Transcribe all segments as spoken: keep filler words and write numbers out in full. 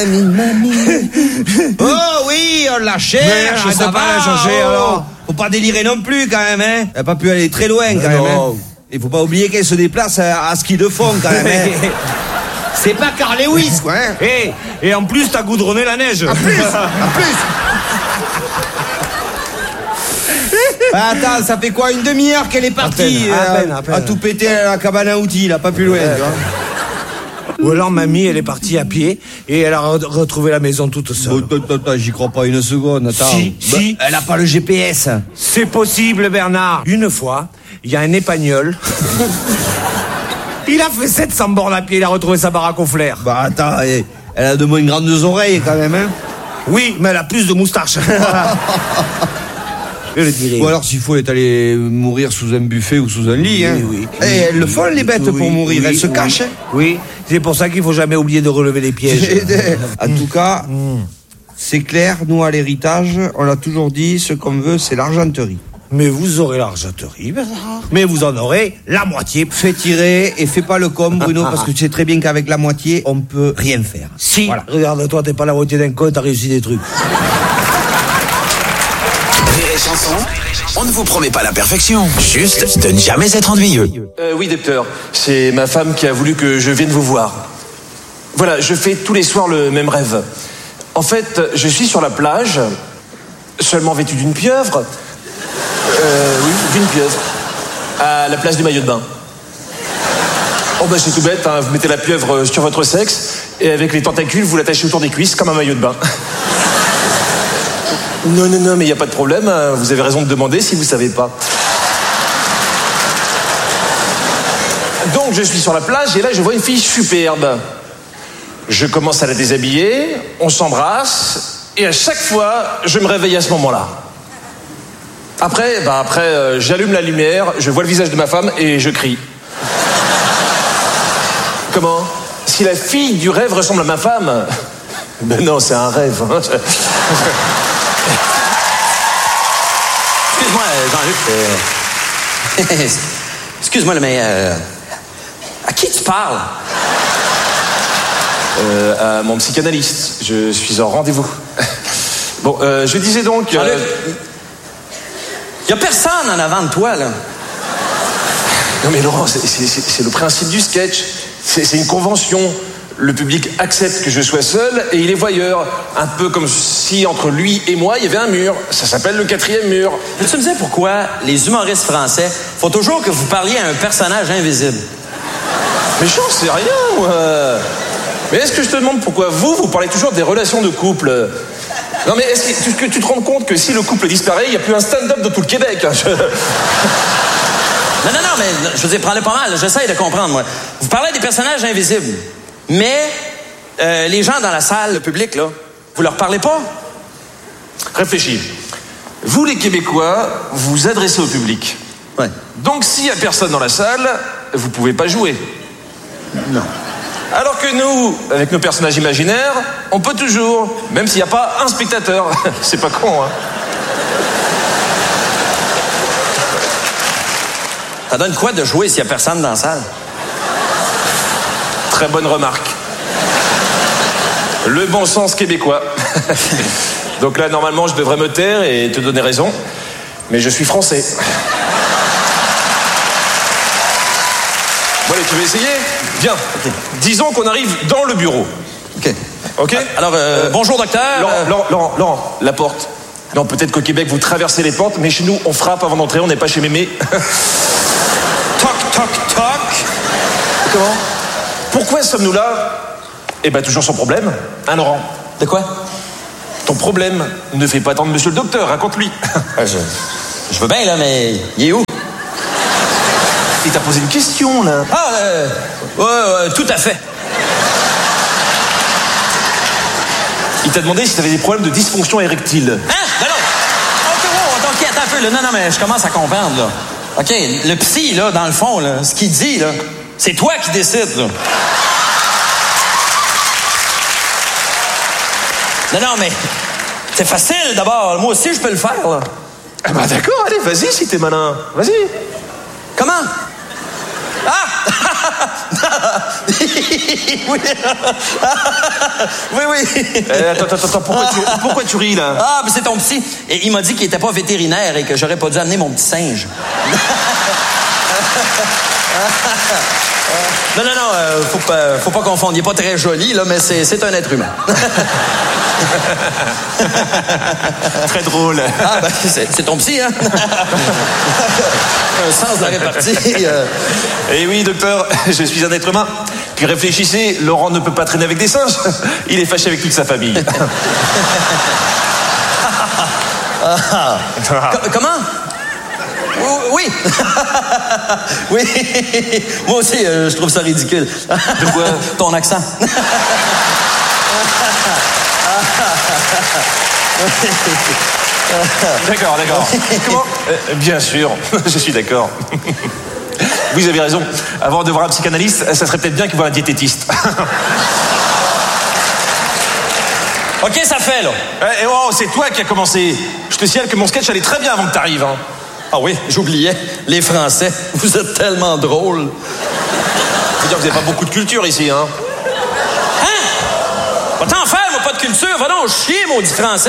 mamie, mamie. Oh oui, on la cherche. Mais je sais pas la chercher, oh. alors. Faut pas délirer non plus quand même, hein. Elle a pas pu aller très loin quand même, hein. Il faut pas oublier qu'elle se déplace à, à ski de fond quand même, hein. C'est pas Carl Lewis, quoi, hein. Hey, et en plus, t'as goudronné la neige. En plus, en plus. Ah, attends, ça fait quoi, une demi-heure qu'elle est partie à peine, à peine, euh, à peine. à tout péter à la cabane à outils, là, pas plus loin, tu vois. Ou alors mamie, elle est partie à pied et elle a re- retrouvé la maison toute seule. Bon, attends, attends, j'y crois pas une seconde, attends. Si, Bah, si. Elle a pas le G P S. C'est possible, Bernard. Une fois, il y a un épagnol. Il a fait sept cents bornes à pied, il a retrouvé sa baraque au flair. Bah attends, elle elle a de moins grandes oreilles quand même, hein. Oui, mais elle a plus de moustache. Je le dirais. Ou alors s'il faut, elle est allée mourir sous un buffet ou sous un lit, hein. Oui, oui. Et elles le font, les bêtes, Oui, pour mourir. oui, Elles se oui. cachent, hein. Oui, c'est pour ça qu'il faut jamais oublier de relever les pièges. En tout cas, c'est clair, nous, à l'héritage, on l'a toujours dit, ce qu'on veut, c'est l'argenterie. Mais vous aurez l'argenterie, Bernard. Mais vous en aurez la moitié. Fais tirer et fais pas le con, Bruno, parce que tu sais très bien qu'avec la moitié, on peut rien faire. Si, Voilà. regarde-toi, t'es pas la moitié d'un con, t'as réussi des trucs. Rire et chanson, on ne vous promet pas la perfection, juste de ne jamais être ennuyeux. Euh, oui, docteur. C'est ma femme qui a voulu que je vienne vous voir. Voilà, je fais tous les soirs le même rêve. En fait, je suis sur la plage, seulement vêtu d'une pieuvre. Euh, oui, d'une pieuvre. À la place du maillot de bain. Oh bah c'est tout bête, hein, vous mettez la pieuvre sur votre sexe et avec les tentacules, vous l'attachez autour des cuisses comme un maillot de bain. Non, non, non, mais il n'y a pas de problème, hein, vous avez raison de demander si vous ne savez pas. Donc je suis sur la plage et là je vois une fille superbe. Je commence à la déshabiller, on s'embrasse et à chaque fois je me réveille à ce moment-là. Après, bah après euh, j'allume la lumière, je vois le visage de ma femme et je crie. Comment? Si la fille du rêve ressemble à ma femme? Ben non, c'est un rêve. Hein. Excuse-moi, Jean-Luc. euh, Excuse-moi, mais euh, à qui tu parles? Euh, à mon psychanalyste. Je suis en rendez-vous. Bon, euh, je disais donc... Jean-Luc, euh, y a personne en avant de toi, là. Non mais Laurent, c'est, c'est, c'est, c'est le principe du sketch. C'est, c'est une convention. Le public accepte que je sois seul et il est voyeur. Un peu comme si entre lui et moi, il y avait un mur. Ça s'appelle le quatrième mur. Peux-tu me dire pourquoi les humoristes français faut toujours que vous parliez à un personnage invisible? Mais j'en sais rien, moi. Mais est-ce que je te demande pourquoi vous, vous parlez toujours des relations de couple? Non mais est-ce que tu, tu te rends compte que si le couple disparaît, il n'y a plus un stand-up de tout le Québec, hein, je... Non, non, non, mais je vous ai parlé pas mal. J'essaye de comprendre, moi. Vous parlez des personnages invisibles, mais euh, les gens dans la salle, le public, là, vous leur parlez pas? Réfléchis. Vous, les Québécois, vous vous adressez au public. Ouais. Donc, s'il n'y a personne dans la salle, vous pouvez pas jouer. Non. Alors que nous, avec nos personnages imaginaires, on peut toujours, même s'il n'y a pas un spectateur. C'est pas con, hein. Ça donne quoi de jouer s'il y a personne dans la salle? Très bonne remarque. Le bon sens québécois. Donc là, normalement, je devrais me taire et te donner raison. Mais je suis français. Bon, allez, tu veux essayer? Viens. Okay. Disons qu'on arrive dans le bureau. OK. OK? Alors, euh, bonjour, docteur. Laurent, Euh, Laurent, Laurent, Laurent, la porte. Non, peut-être qu'au Québec, vous traversez les portes, mais chez nous, on frappe avant d'entrer, on n'est pas chez Mémé. Toc, toc, toc. Comment? Pourquoi sommes-nous là? Eh ben, toujours sans problème. Hein, Laurent? De quoi? Ton problème. Ne fais pas attendre monsieur le docteur, raconte-lui. je, je veux bien, là, mais il est où? Il t'a posé une question, là. Ah, euh, ouais, ouais, tout à fait. Il t'a demandé si t'avais des problèmes de dysfonction érectile. Hein? Ben non! OK, wow, OK, attends un peu, là. Non, non, mais je commence à comprendre, là. OK, le psy, là, dans le fond, là, ce qu'il dit, là, c'est toi qui décides, là. Non, non, mais c'est facile, d'abord. Moi aussi, je peux le faire, là. Ah bah d'accord, allez, vas-y si t'es malin. Vas-y. Comment? Ah! Oui. Oui, oui. Euh, attends, attends, attends, pourquoi tu, pourquoi tu ris, là? Ah, mais c'est ton psy. Et il m'a dit qu'il était pas vétérinaire et que j'aurais pas dû amener mon petit singe. Non, non, non, euh, faut pas, faut pas confondre. Il est pas très joli, là, mais c'est, c'est un être humain. Très drôle. Ah, ben, c'est, c'est ton psy, hein? Un sens de la répartie. Euh... Eh oui, docteur, je suis un être humain. Puis réfléchissez, Laurent ne peut pas traîner avec des singes. Il est fâché avec toute sa famille. Ah. Co- comment? Oui. Oui. Moi aussi, euh, je trouve ça ridicule. De quoi? Ton accent. D'accord, d'accord. Comment? euh, Bien sûr, je suis d'accord. Vous avez raison. Avant de voir un psychanalyste, ça serait peut-être bien qu'il voit un diététiste. OK, ça fait, là. Eh, oh, c'est toi qui as commencé. Je te signale que mon sketch allait très bien avant que t'arrives. Hein. Ah oui, j'oubliais. Les Français, vous êtes tellement drôles. Je veux dire, vous n'avez pas beaucoup de culture ici, hein? Hein? Va t'en faire, moi, pas de culture. Va donc chier, maudit Français.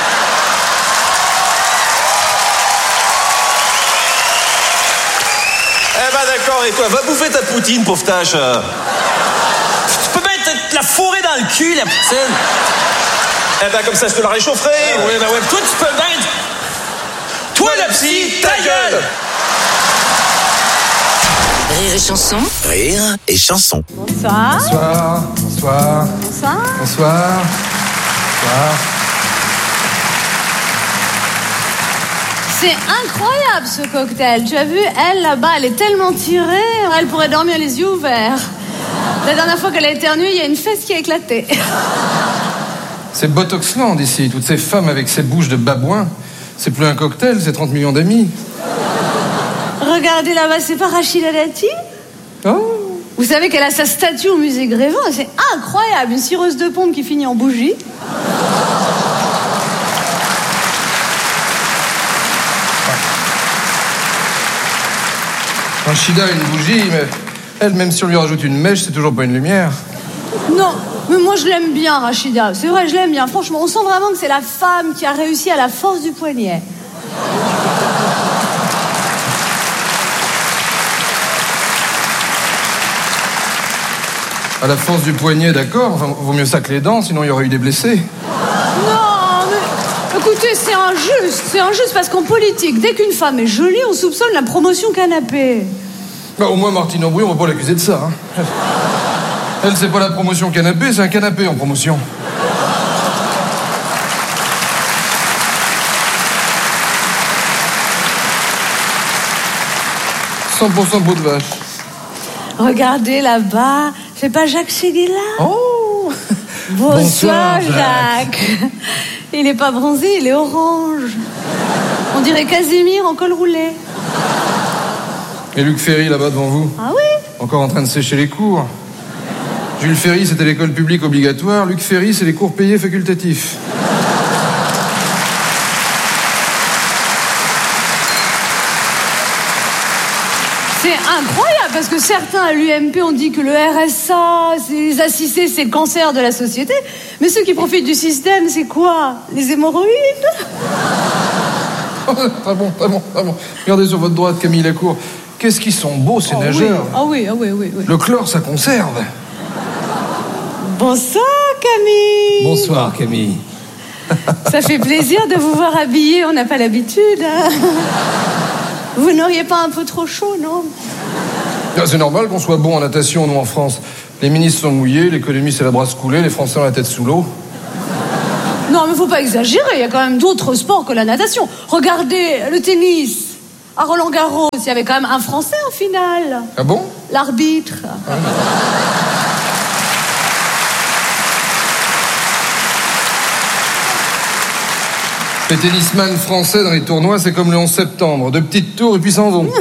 Eh ben d'accord, et quoi? Va bouffer ta poutine, pauvre tâche. Tu peux bien te la fourrer dans le cul, la poutine. Eh ben comme ça, je te la réchaufferai. Ah oui, ben oui. Toi, tu peux bien... Toi, le psy, ta gueule! Rire et chanson. Rire et chanson. Bonsoir. Bonsoir, bonsoir, Bonsoir. bonsoir, bonsoir. C'est incroyable ce cocktail. Tu as vu, elle là-bas, elle est tellement tirée, elle pourrait dormir les yeux ouverts. La dernière fois qu'elle a éternué, il y a une fesse qui a éclaté. C'est Botoxland ici, toutes ces femmes avec ces bouches de babouins. C'est plus un cocktail, c'est trente millions d'amis. Regardez là-bas, c'est pas Rachida Dati? Oh. Vous savez qu'elle a sa statue au musée Grévin, c'est incroyable, une cireuse de pompe qui finit en bougie. Rachida a une bougie, mais elle, même si on lui rajoute une mèche, c'est toujours pas une lumière. Non, mais moi je l'aime bien, Rachida. C'est vrai, je l'aime bien. Franchement, on sent vraiment que c'est la femme qui a réussi à la force du poignet. À la force du poignet, d'accord. Enfin, vaut mieux ça que les dents, sinon il y aurait eu des blessés. Non, mais écoutez, c'est injuste. C'est injuste parce qu'en politique, dès qu'une femme est jolie, on soupçonne la promotion canapé. Bah, au moins, Martine Aubry, on va pas l'accuser de ça. Hein. Elle, c'est pas la promotion canapé, c'est un canapé en promotion. cent pour cent peau de vache. Regardez là-bas, c'est pas Jacques Séguéla? Oh! Bonsoir, Bonsoir, Jacques. Jacques. Il est pas bronzé, il est orange. On dirait Casimir en col roulé. Et Luc Ferry, là-bas, devant vous? Ah oui? Encore en train de sécher les cours. Jules Ferry, c'était l'école publique obligatoire. Luc Ferry, c'est les cours payés facultatifs. C'est incroyable parce que certains à l'U M P ont dit que le R S A, les assistés, c'est le cancer de la société. Mais ceux qui profitent du système, c'est quoi? Les hémorroïdes? Oh, très bon, très bon, très bon. Regardez sur votre droite, Camille Lacour. Qu'est-ce qu'ils sont beaux, ces Oh nageurs. oui. Ah oui, ah oui, oui, oui. Le chlore, ça conserve. Bonsoir, Camille. Bonsoir, Camille. Ça fait plaisir de vous voir habillée, on n'a pas l'habitude. Hein. Vous n'auriez pas un peu trop chaud, non? Ah, c'est normal qu'on soit bon en natation, nous, en France. Les ministres sont mouillés, l'économie, c'est la brasse coulée, les Français ont la tête sous l'eau. Non, mais faut pas exagérer, il y a quand même d'autres sports que la natation. Regardez, le tennis. À Roland-Garros, il y avait quand même un Français en finale. Ah bon? L'arbitre. Ah. Les tennisman français dans les tournois, c'est comme le onze septembre. Deux petites tours et puis s'en vont.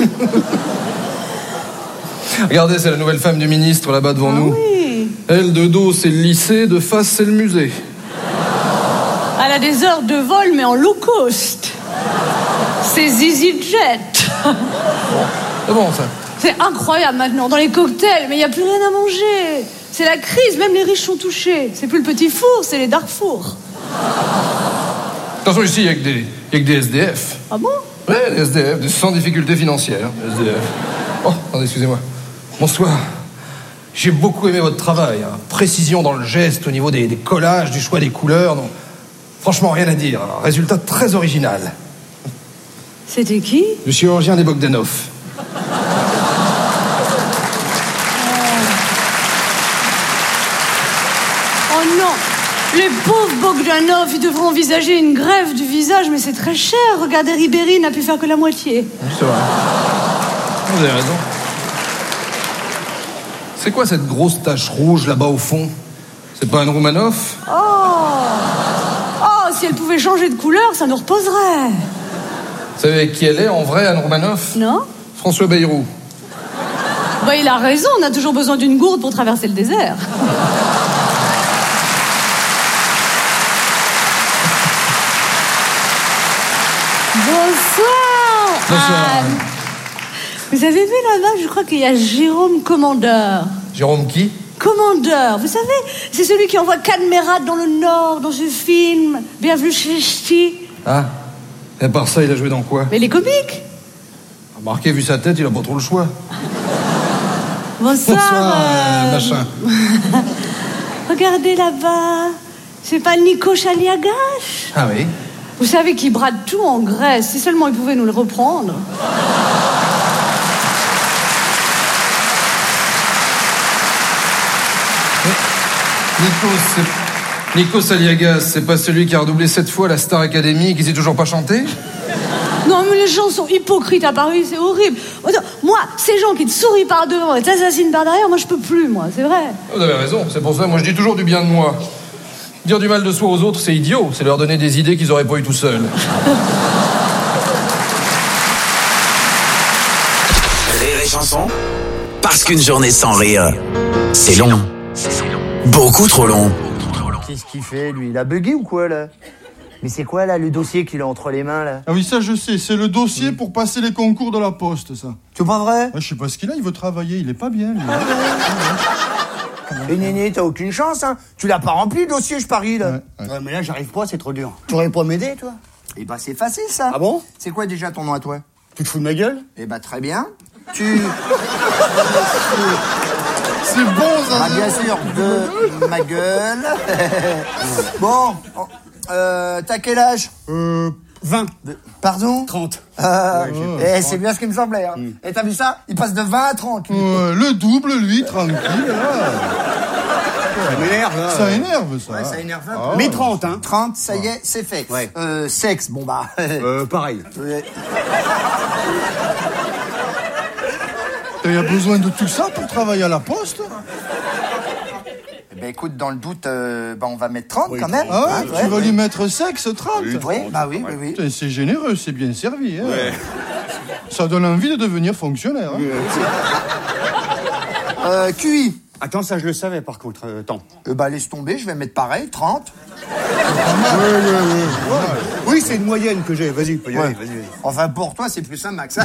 Regardez, c'est la nouvelle femme du ministre là-bas devant Ah nous. oui. Elle, de dos, c'est le lycée, de face, c'est le musée. Elle a des heures de vol, mais en low cost. C'est EasyJet. C'est bon, ça. C'est incroyable maintenant, dans les cocktails, mais il n'y a plus rien à manger. C'est la crise, même les riches sont touchés. C'est plus le petit four, c'est les dark fours. Attention, ici, il n'y a que des, il y a que des S D F. Ah bon? Ouais, des S D F, des sans difficultés financières. S D F. Oh, attendez, excusez-moi. Bonsoir. J'ai beaucoup aimé votre travail. Hein. Précision dans le geste, au niveau des, des collages, du choix des couleurs. Donc, franchement, rien à dire. Un résultat très original. C'était qui? Le chirurgien des Bogdanov. Oh non! Les pauvres Bogdanov, ils devraient envisager une greffe du visage, mais c'est très cher. Regardez, Ribéry n'a pu faire que la moitié. C'est vrai. Vous avez raison. C'est quoi cette grosse tache rouge là-bas au fond? C'est pas un Roumanoff? Oh! Oh, si elle pouvait changer de couleur, ça nous reposerait. Vous savez qui elle est en vrai, Anne Roumanoff? Non? François Bayrou. Bah, il a raison, on a toujours besoin d'une gourde pour traverser le désert. Bonsoir, Bonsoir. Anne. Vous avez vu là-bas, je crois qu'il y a Jérôme Commandeur. Jérôme qui? Commandeur, vous savez, c'est celui qui envoie Cadmerade dans le Nord, dans ce film, Bienvenue chez Ch'ti. Ah. Et à part ça, il a joué dans quoi? Mais les comiques. Remarquez, vu sa tête, il a pas trop le choix. Bonsoir. Bonsoir, euh, euh... machin. Regardez là-bas, c'est pas Nico Chaliagache? Ah oui? Vous savez qu'il brade tout en Grèce, si seulement il pouvait nous le reprendre. Nico, c'est... Nico Saliagas, c'est pas celui qui a redoublé sept fois la Star Academy et qui sait toujours pas chanter? Non, mais les gens sont hypocrites à Paris, c'est horrible. Moi, ces gens qui te sourient par devant et t'assassinent par derrière, moi je peux plus, moi, c'est vrai. Vous avez raison, c'est pour ça, moi je dis toujours du bien de moi. Dire du mal de soi aux autres, c'est idiot, c'est leur donner des idées qu'ils auraient pas eu tout seuls. Rire et chanson, parce qu'une journée sans rire, c'est long. Beaucoup trop long. Qu'est-ce qu'il fait, lui? Il a bugué ou quoi, là? Mais c'est quoi, là, le dossier qu'il a entre les mains, là? Ah oui, ça, je sais. C'est le dossier pour passer les concours de la Poste, ça. C'est pas vrai? Ah, je sais pas ce qu'il a, il veut travailler. Il est pas bien, lui. Et Néné, t'as aucune chance, hein? Tu l'as pas rempli, le dossier, je parie, là. Ouais, ouais. Ouais, mais là, j'arrive pas, c'est trop dur. Tu aurais pas m'aider, toi? Eh bah, c'est facile, ça. Ah bon? C'est quoi, déjà, ton nom à toi? Tu te fous de ma gueule? Eh bah, très bien. Tu... C'est bon, ça. Ah, bien sûr, de ma gueule. Bon, euh, t'as quel âge? Euh, vingt. Pardon? trente. Euh, Ouais, eh, c'est bien ce qui me semblait, hein. Mm. Et t'as vu ça? Il passe de vingt à trente, lui. Ouais, le double, lui, tranquille, là. Ça m'énerve, là. Ça énerve, ça. Ouais, ça énerve un peu. Ah. Mais trente, hein. trente, ça y est, c'est fait. Ouais. Euh, sexe, bon bah... Euh, pareil. Ouais. Il y a besoin de tout ça pour travailler à la Poste? Eh ben écoute, dans le doute, euh, bah, on va mettre trente Oui, quand même. Ah ouais, Hein, tu vas lui mettre sexe, trente? Oui, bah oui, oui, oui. Putain, c'est généreux, c'est bien servi, hein. Ouais. Ça donne envie de devenir fonctionnaire, hein. Euh, Q I. Attends, ça, je le savais, par contre. Euh, attends. Euh, bah laisse tomber, je vais mettre pareil, trente. Oui, c'est une moyenne que j'ai. Vas-y, peux y aller, Ouais. vas-y, vas-y. Enfin, pour toi, c'est plus un max. Hein.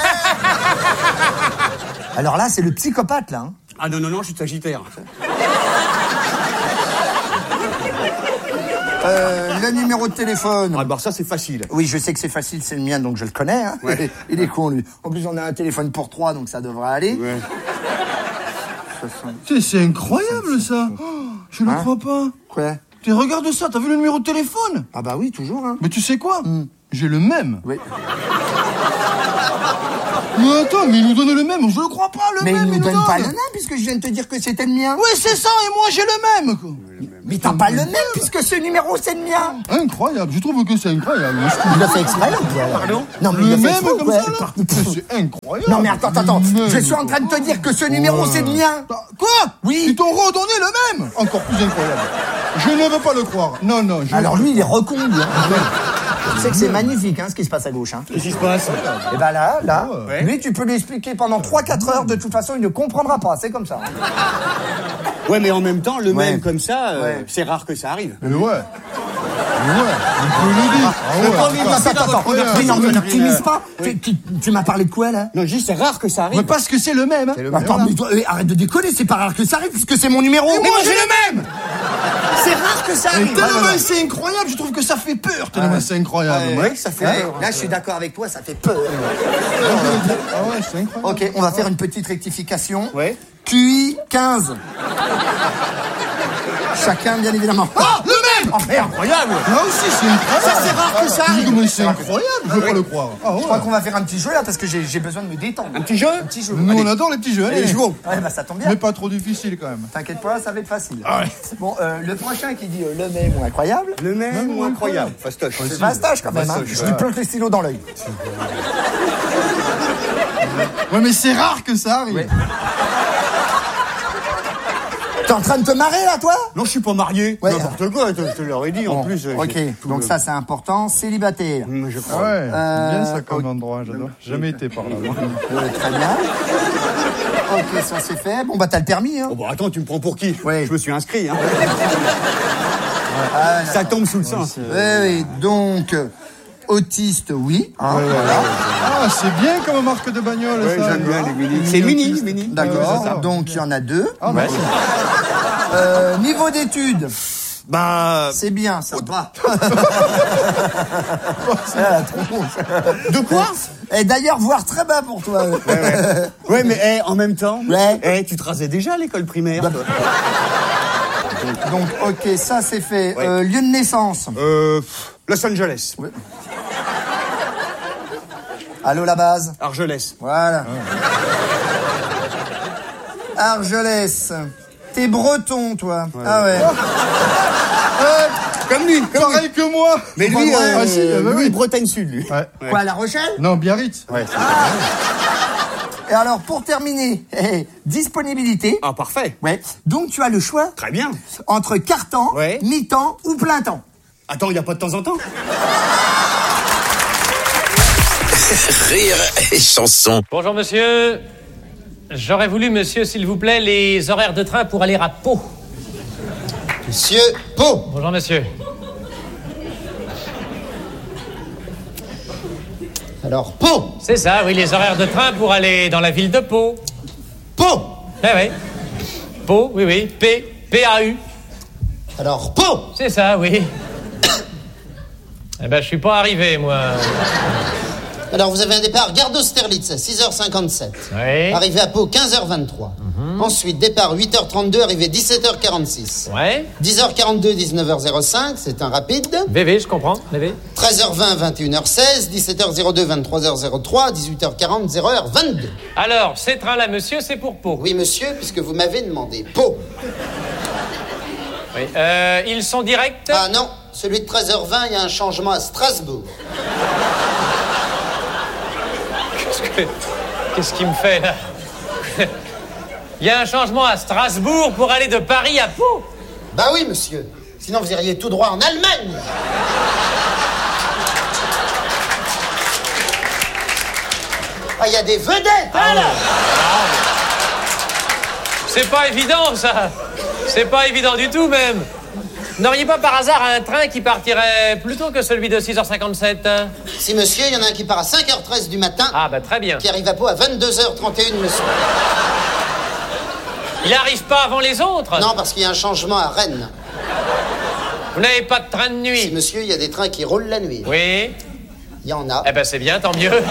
Alors là, c'est le psychopathe, là. Hein. Ah non, non, non, je suis sagittaire. Euh, le numéro de téléphone. Ah bah ça, c'est facile. Oui, je sais que c'est facile, c'est le mien, donc je le connais. Hein. Ouais. Il est con, lui. En plus, on a un téléphone pour trois, donc ça devrait aller. Ouais. Putain, c'est incroyable, ça. Oh, je ne Hein? crois pas. Quoi? Tu regarde ça, t'as vu le numéro de téléphone? Ah bah oui, toujours, hein. Mais tu sais quoi? J'ai le même. Oui. Mais attends, mais il nous donne le même, je le crois pas, le Mais même, il nous il nous donne donne. pas le même, puisque je viens de te dire que c'était le mien. Ouais, c'est ça, et moi j'ai le même, quoi. Mais t'as pas le même, puisque ce numéro, c'est le mien. Incroyable, je trouve que c'est incroyable. Il l'a fait exprès, là, ou quoi? Pardon? Non, mais Le il l'a fait même exprès, ou comme quoi? ça, là? C'est incroyable. Non, mais attends, attends, attends. Le Je même, suis en train de te dire que ce numéro, Ouais. c'est le mien. Quoi? Oui. Ils t'ont redonné le même. Encore plus incroyable. Je ne veux pas le croire. Non, non. Je Alors lui, il est recon, lui. Hein. Tu sais que c'est magnifique, hein, ce qui se passe à gauche. Hein. Qu'est-ce qui se passe? Et ben là, là, Ouais. lui, tu peux lui expliquer pendant trois quatre heures. De toute façon, il ne comprendra pas. C'est comme ça. Ouais, mais en même temps, le Ouais. même comme ça, euh, Ouais. c'est rare que ça arrive. Mais ouais. on peut le dire. Ah ouais. Attends, attends, attends. Mais non, mais tu mises pas. Tu, tu, tu m'as parlé de quoi, là? Non, juste, c'est rare que ça arrive. Mais parce que c'est le même. C'est le Attends, même. mais toi, euh, arrête de déconner, c'est pas rare que ça arrive, puisque c'est mon numéro. Et moi, j'ai le même. C'est rare que ça Et arrive. tellement c'est incroyable, je trouve que ça fait peur, tellement c'est incroyable. Ouais, ça fait peur. Là, je suis d'accord avec toi, ça fait peur. Ah ouais, c'est incroyable. Ok, on va faire une petite rectification. Ouais. Q I quinze. Chacun, bien évidemment. Ah, le même. Oh, mais incroyable. Là aussi, c'est incroyable. Ça, c'est rare que ça arrive. Mais c'est incroyable, je veux pas le croire. Ah ouais. Je crois qu'on va faire un petit jeu, là, parce que j'ai j'ai besoin de me détendre. Un petit jeu? Un petit jeu. Nous, Allez. on adore les petits jeux. Allez, Allez, jouons. Ouais, bah, ça tombe bien. Mais pas trop difficile, quand même. T'inquiète pas, ça va être facile. Ah ouais. Bon, euh, le prochain qui dit euh, le même ou incroyable. Le même ou incroyable? Fastoche. C'est fastoche quand même, hein. Je lui plante les stylos dans l'œil. Ouais, mais c'est rare que ça arrive. Ouais. T'es en train de te marrer, là, toi? Non, je suis pas marié. Ouais. N'importe quoi, je te l'aurais dit en Bon, plus. euh, ok, j'ai tout donc le- ça, c'est important. Célibataire. Hum, Je Ah crois. ouais, c'est bien ça Euh, comme ok. endroit, j'adore. Jamais été par là, moi. Ouais, très bien. Ok, ça c'est fait. Bon, bah, t'as le permis, hein. Oh, bah attends, tu me prends pour qui? Ouais. Je me suis inscrit, hein. Ah, Ça tombe sous le sens. oui, oui, donc, euh, autiste, oui. Hein, voilà. Ah, c'est bien comme marque de bagnole, Ouais, ça. j'aime bien les mini. C'est mini, mini. D'accord, Ouais, c'est ça. donc il y en a deux. Ah, bah, Euh, niveau d'études, Bah. c'est bien, ça va. Ah, la tronche. De quoi? Et d'ailleurs, voir très bas pour toi. Ouais, ouais. Ouais, mais eh, en même temps, Ouais. eh, tu te rasais déjà à l'école primaire. toi. Donc, ok, ça c'est fait. Ouais. Euh, lieu de naissance. Euh, pff, Los Angeles. Allô, la base. Argelès. Voilà. Argelès. T'es breton, toi. Ah ouais. Comme lui, comme lui. Pareil que moi. Mais lui, Ah, euh, si, euh, bah lui, oui. Bretagne Sud, lui. Ouais. Quoi, La Rochelle? Non, Biarritz. Ouais. Et alors, pour terminer, disponibilité. Ah, parfait. Ouais. Donc, tu as le choix Très bien. entre quart-temps, Ouais. mi-temps ou plein temps. Attends, il n'y a pas de temps en temps? Rire et chanson. Bonjour monsieur. J'aurais voulu, monsieur, s'il vous plaît, les horaires de train pour aller à Pau. Monsieur Pau. Bonjour monsieur. Alors, Pau. C'est ça, oui, les horaires de train pour aller dans la ville de Pau. Pau. Eh oui. Pau, oui, oui. P, P A U. Alors, Pau. C'est ça, oui. Eh ben, je suis pas arrivé, moi. Alors, vous avez un départ Gare d'Austerlitz, six heures cinquante-sept. Oui. Arrivé à Pau, quinze heures vingt-trois. Ensuite, départ huit heures trente-deux, arrivé dix-sept heures quarante-six. Ouais. dix heures quarante-deux, dix-neuf heures zéro cinq, c'est un rapide. V V, je comprends. V V. treize heures vingt, vingt et une heures seize, dix-sept heures zéro deux, vingt-trois heures zéro trois, dix-huit heures quarante, zéro heure vingt-deux. Alors, ces trains-là, monsieur, c'est pour Pau. Oui, monsieur, puisque vous m'avez demandé. Pau. Oui. Euh, ils sont directs. Ah non, celui de treize heures vingt, il y a un changement à Strasbourg. Qu'est-ce que... Qu'est-ce qu'il me fait, là? Il y a un changement à Strasbourg pour aller de Paris à Pau. Bah oui, monsieur. Sinon, vous iriez tout droit en Allemagne. Ah, il y a des vedettes, hein, là. C'est pas évident, ça. C'est pas évident du tout, même. N'auriez pas par hasard un train qui partirait plus tôt que celui de six heures cinquante-sept, hein? Si, monsieur, il y en a un qui part à cinq heures treize du matin. Ah, bah très bien. Qui arrive à Pau à vingt-deux heures trente et une, monsieur. Il arrive pas avant les autres? Non, parce qu'il y a un changement à Rennes. Vous n'avez pas de train de nuit? Si, monsieur, il y a des trains qui roulent la nuit. Oui. Il y en a. Eh ben, c'est bien, tant mieux.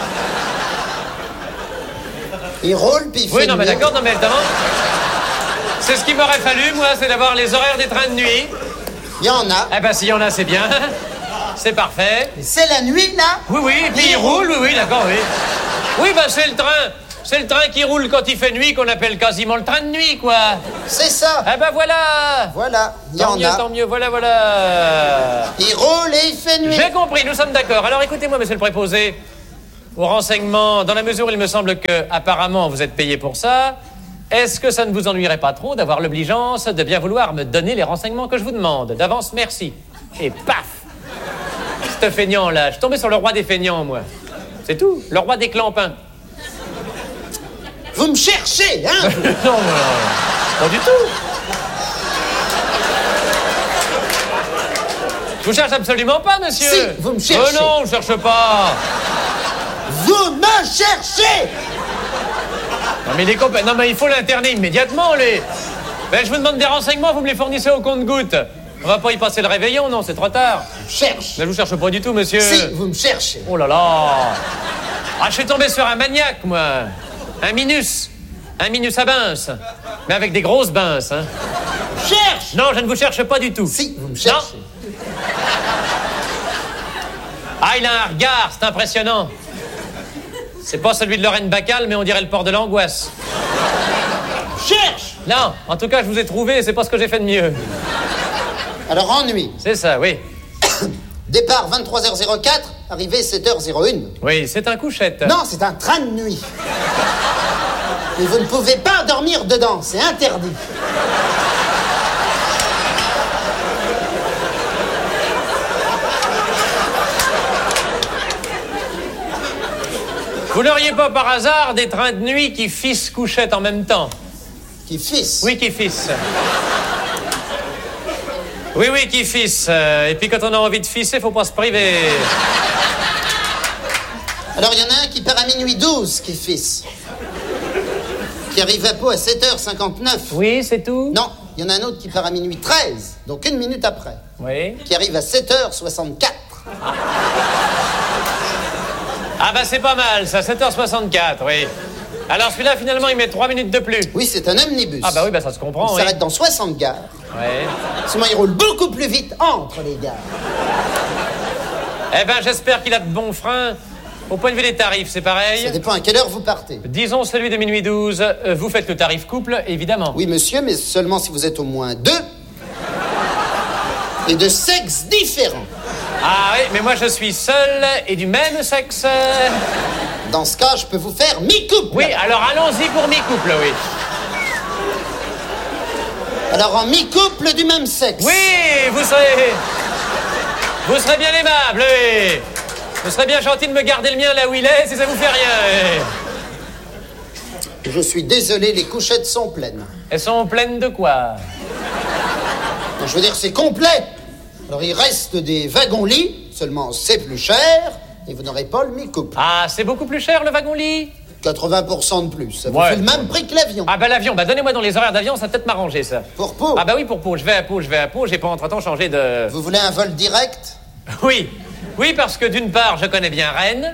Il roule, puis il Oui, fait non, mais nuit. d'accord, non, mais évidemment. C'est ce qu'il m'aurait fallu, moi, c'est d'avoir les horaires des trains de nuit. Il y en a. Eh ben, s'il y en a, c'est bien. C'est parfait. C'est la nuit, là? Oui, oui, et puis il roule, oui, oui, d'accord, oui. Oui, ben, c'est le train. C'est le train qui roule quand il fait nuit qu'on appelle quasiment le train de nuit, quoi. C'est ça. Eh ben, voilà. Voilà, il y Tant en mieux, a. tant mieux, voilà, voilà. Il roule et il fait nuit. J'ai compris, nous sommes d'accord. Alors écoutez-moi, monsieur le préposé, au renseignement, dans la mesure où il me semble que, apparemment, vous êtes payé pour ça, est-ce que ça ne vous ennuierait pas trop d'avoir l'obligeance de bien vouloir me donner les renseignements que je vous demande? D'avance, merci. Et paf! Ce feignant-là, je suis tombé sur le roi des feignants, moi. C'est tout, le roi des clampins. Vous me cherchez, hein? non, non, pas du tout. vous cherche absolument pas, monsieur. Si, vous me cherchez. Oh non, je cherche pas. Vous me cherchez. Non, mais les copains, non, mais il faut l'interner immédiatement, les... Ben, je vous demande des renseignements, vous me les fournissez au compte-gouttes. On va pas y passer le réveillon, non, c'est trop tard. Je cherche. Mais je vous cherche pas du tout, monsieur. Si, vous me cherchez. Oh là là. Ah, je suis tombé sur un maniaque, moi. Un minus. Un minus à bince. Mais avec des grosses binces, hein. Cherche. Non, je ne vous cherche pas du tout. Si, vous me cherchez. Non. Ah, il a un regard, c'est impressionnant. C'est pas celui de Lorraine Bacal, mais on dirait le port de l'angoisse. Cherche. Non, en tout cas, je vous ai trouvé, c'est pas ce que j'ai fait de mieux. Alors, ennui. C'est ça, oui. Départ vingt-trois heures quatre, arrivée sept heures un. Oui, c'est un couchette. Non, c'est un train de nuit. Et vous ne pouvez pas dormir dedans, c'est interdit. Vous n'auriez pas par hasard des trains de nuit qui fissent couchette en même temps? Qui fissent? Oui, qui fissent. Oui, oui, qui fissent. Euh, et puis quand on a envie de fisser, faut pas se priver. Alors il y en a un qui part à minuit douze, qui fisse. Qui arrive à Pau à sept heures cinquante-neuf. Oui, c'est tout? Non, il y en a un autre qui part à minuit treize, donc une minute après. Oui. Qui arrive à sept heures soixante-quatre. Ah bah c'est pas mal, ça, sept heures soixante-quatre, oui. Alors celui-là, finalement, il met trois minutes de plus. Oui, c'est un omnibus. Ah bah oui, bah ça se comprend, Il oui. s'arrête dans soixante gares. Oui. Sinon, il roule beaucoup plus vite entre les gares. Eh ben, j'espère qu'il a de bons freins. Au point de vue des tarifs, c'est pareil? Ça dépend à quelle heure vous partez. Disons celui de minuit douze. Euh, vous faites le tarif couple, évidemment. Oui, monsieur, mais seulement si vous êtes au moins deux. Et de sexes différents. Ah oui, mais moi je suis seul et du même sexe. Dans ce cas, je peux vous faire mi-couple. Oui, alors allons-y pour mi-couple, oui. Alors en mi-couple du même sexe. Oui, vous serez... Vous serez bien aimable, oui. Vous serez bien gentil de me garder le mien là où il est, si ça vous fait rien. Oui. Je suis désolé, les couchettes sont pleines. Elles sont pleines de quoi? Non, je veux dire, c'est complet. Alors il reste des wagons-lits, seulement c'est plus cher, et vous n'aurez pas le mi-couple. Ah, c'est beaucoup plus cher le wagon-lit? quatre-vingts pour cent de plus. Ça vous Ouais. fait le même prix que l'avion. Ah bah l'avion, bah donnez-moi dans les horaires d'avion, ça va peut-être m'arranger ça. Pour Pau. Ah bah oui, pour Pau, je vais à Pau, je vais à Pau, j'ai pas entre-temps changé de... Vous voulez un vol direct? Oui, oui, parce que d'une part, je connais bien Rennes.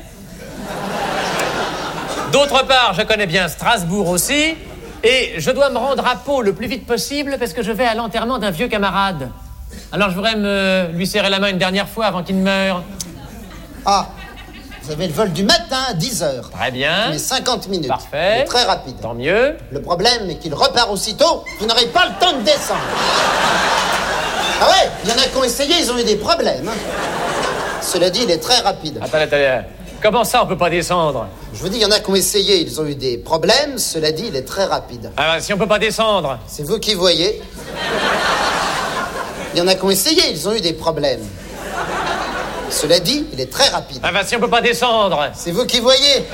D'autre part, je connais bien Strasbourg aussi. Et je dois me rendre à Pau le plus vite possible parce que je vais à l'enterrement d'un vieux camarade. Alors je voudrais me lui serrer la main une dernière fois avant qu'il ne meure. Ah, vous avez le vol du matin à dix heures. Très bien. Mais cinquante minutes. Parfait. Il est très rapide. Tant mieux. Le problème est qu'il repart aussitôt, vous n'aurez pas le temps de descendre. Ah ouais, il y en a qui ont essayé, ils ont eu des problèmes. hein. Cela dit, il est très rapide. Attendez, attendez. Comment ça, on peut pas descendre? Je vous dis, il y en a qui ont essayé, ils ont eu des problèmes. Cela dit, il est très rapide. Ah, si on peut pas descendre. C'est vous qui voyez. Il y en a qui ont essayé, ils ont eu des problèmes. Cela dit, il est très rapide. Ah bah si on peut pas descendre. C'est vous qui voyez.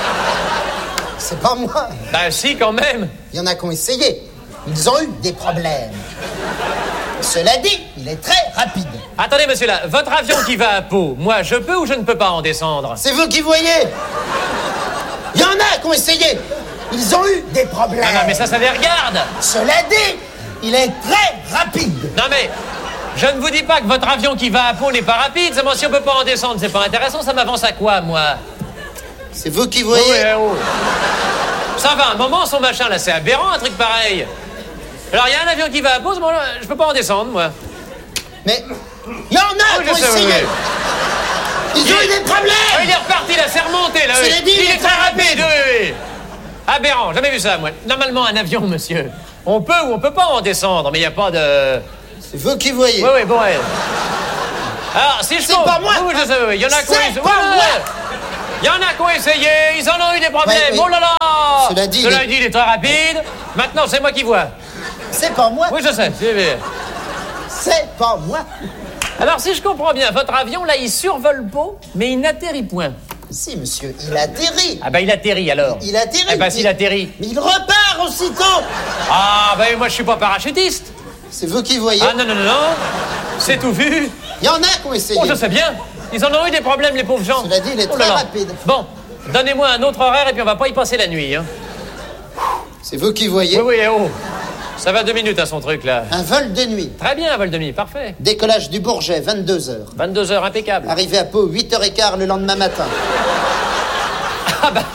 C'est pas moi. Bah si, quand même. Il y en a qui ont essayé. Ils ont eu des problèmes. Cela dit, il est très rapide. Attendez, monsieur là, votre avion qui va à Pau, moi, je peux ou je ne peux pas en descendre? C'est vous qui voyez. Il y en a qui ont essayé. Ils ont eu des problèmes. Ah non, mais ça, ça les regarde. Cela dit, il est très rapide. Non mais, je ne vous dis pas que votre avion qui va à Pau n'est pas rapide, seulement si on peut pas en descendre, c'est pas intéressant, ça m'avance à quoi, moi? C'est vous qui voyez. Oh, ouais, oh. Ça va un moment, son machin, là, c'est aberrant, un truc pareil. Alors, il y a un avion qui va à Pau, bon, là, je peux pas en descendre, moi. Mais, il y en a Oh, qui ont je sais, essayé. oui, oui. Ils ont eu des problèmes. Oh, il est reparti, là, c'est remonté, là. Je oui. l'ai dit, il est très rapide, oui, oui. Aberrant, jamais vu ça, moi. Normalement, un avion, monsieur, on peut ou on peut pas en descendre, mais il n'y a pas de... C'est vous qui voyez. Oui, oui, bon, ouais. Alors, si je C'est compte- pas moi. Oui, je sais, oui, il y en a qui ont C'est essayé. pas Ouais, moi. Il y en a qui ont essayé, ils en ont eu des problèmes. Ouais, oui. Oh là là. Cela dit, Cela il est- dit, il est très rapide. Maintenant, c'est moi qui vois. C'est pas moi. Oui, je sais. c'est- C'est pas moi. Alors, si je comprends bien, votre avion, là, il survole Pau, mais il n'atterrit point. Si, monsieur, il atterrit. Ah, bah, il atterrit, alors. Il atterrit. Eh ben, s'il mais- atterrit. Mais il repart aussitôt. Ah, bah, moi, je suis pas parachutiste. C'est vous qui voyez. Ah, non, non, non, non. C'est tout vu. Il y en a qui ont essayé. Oh, je sais bien. Ils en ont eu des problèmes, les pauvres gens. Cela dit, il est Oh très là là. rapide. Bon, donnez-moi un autre horaire et puis on va pas y passer la nuit. Hein. C'est vous qui voyez. Oui, oui, eh oh. Ça va deux minutes à son truc, là. Un vol de nuit. Très bien, un vol de nuit, parfait. Décollage du Bourget, vingt-deux heures. vingt-deux heures, impeccable. Arrivé à Pau, huit heures quinze le lendemain matin. Ah ben...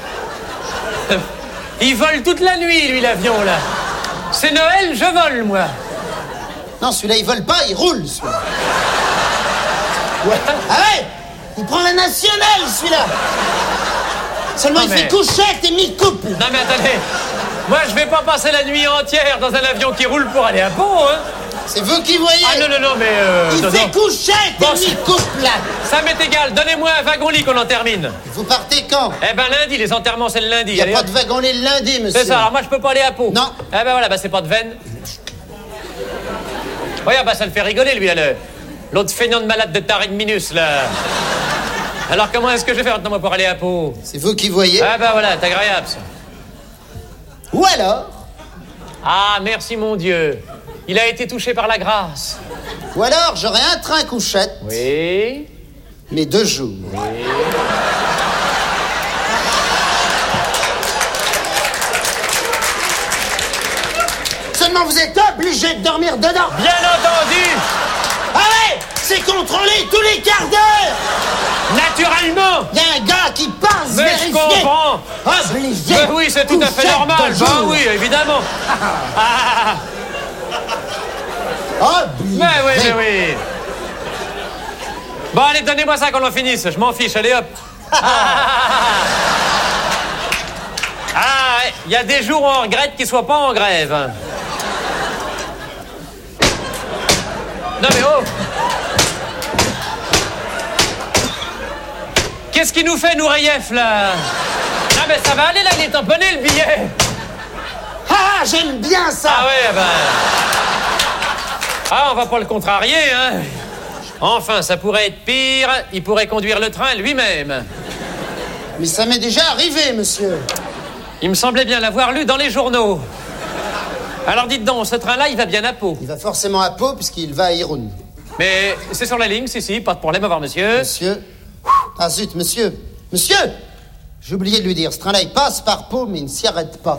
Il vole toute la nuit, lui, l'avion, là. C'est Noël, je vole, moi. Non, celui-là, il vole pas, il roule, celui-là. Ouais. Ah ouais. Il prend la nationale, celui-là. Seulement, Non, il mais- fait couchette et mi-couple. Non, mais attendez. Moi, je vais pas passer la nuit entière dans un avion qui roule pour aller à Pau, hein. C'est vous qui voyez. Ah non, non, non, mais... Euh, Il non, fait non. couchette Bon, et mi-couple, là. Ça m'est égal. Donnez-moi un wagon-lit qu'on en termine. Vous partez quand? Eh ben, lundi. Les enterrements, c'est le lundi. Il n'y a Allez, pas hop. de wagon-lit le lundi, monsieur. C'est ça. Alors, moi, je peux pas aller à Pau. Non. Eh ben, voilà. Bah, c'est pas de veine. Regarde, bah, ça le fait rigoler, lui, là, le- l'autre feignant de malade de Tariq Minus, là. Alors, comment est-ce que je vais faire maintenant, moi, pour aller à Pau? C'est vous qui voyez. Ah, ben, voilà. C'est agréable, ça. Ou alors, Ah, merci, mon Dieu. Il a été touché par la grâce. ou alors, j'aurai un train couchette, Oui. mais deux jours. Seulement, vous êtes obligé de dormir dedans. Bien entendu. Ah ouais, c'est contrôlé tous les quarts d'heure. Naturellement. Il y a un gars qui passe Mais vérifier. je comprends. Obligé. Mais oui, c'est tout à fait couchette normal. de Bah jour. oui, évidemment. Ah, Obligé. mais oui, mais oui. Bon, allez, donnez-moi ça qu'on en finisse. Je m'en fiche, allez hop. Ah, il y a des jours où on regrette qu'ils soient pas en grève. Non mais oh. Qu'est-ce qui nous fait, Noureyev, là? Ah mais ça va aller, là, il est tamponné, le billet. Ah, j'aime bien ça. Ah ouais, ben... Ah, on va pas le contrarier, hein. Enfin, ça pourrait être pire. Il pourrait conduire le train lui-même. Mais ça m'est déjà arrivé, monsieur. Il me semblait bien l'avoir lu dans les journaux. Alors dites donc, ce train-là, il va bien à Pau. Il va forcément à Pau puisqu'il va à Irun. Mais c'est sur la ligne, si, si, pas de problème, au revoir, monsieur. Monsieur. Ah zut, monsieur. Monsieur. J'ai oublié de lui dire, ce train-là, il passe par Pau, mais il ne s'y arrête pas.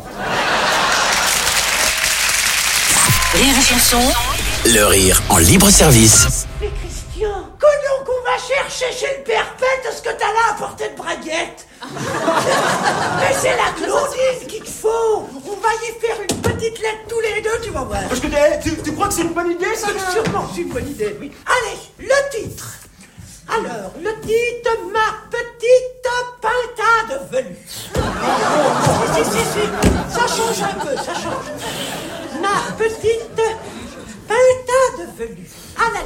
Rire et chanson. Le rire en libre service. Mais Christian, cognons qu'on va chercher chez le perpète ce que t'as là à portée de braguette. Mais c'est la Claudine qu'il te faut. On va y faire une petite lettre tous les deux, tu vas voir. Parce que eh, tu, tu crois que c'est une bonne idée, ça? C'est sûrement une bonne idée, oui. Allez, le titre. Alors, le titre, ma petite pinta de velu. Si, si, si, ça change un peu, ça change. Ma petite pinta de velu. À la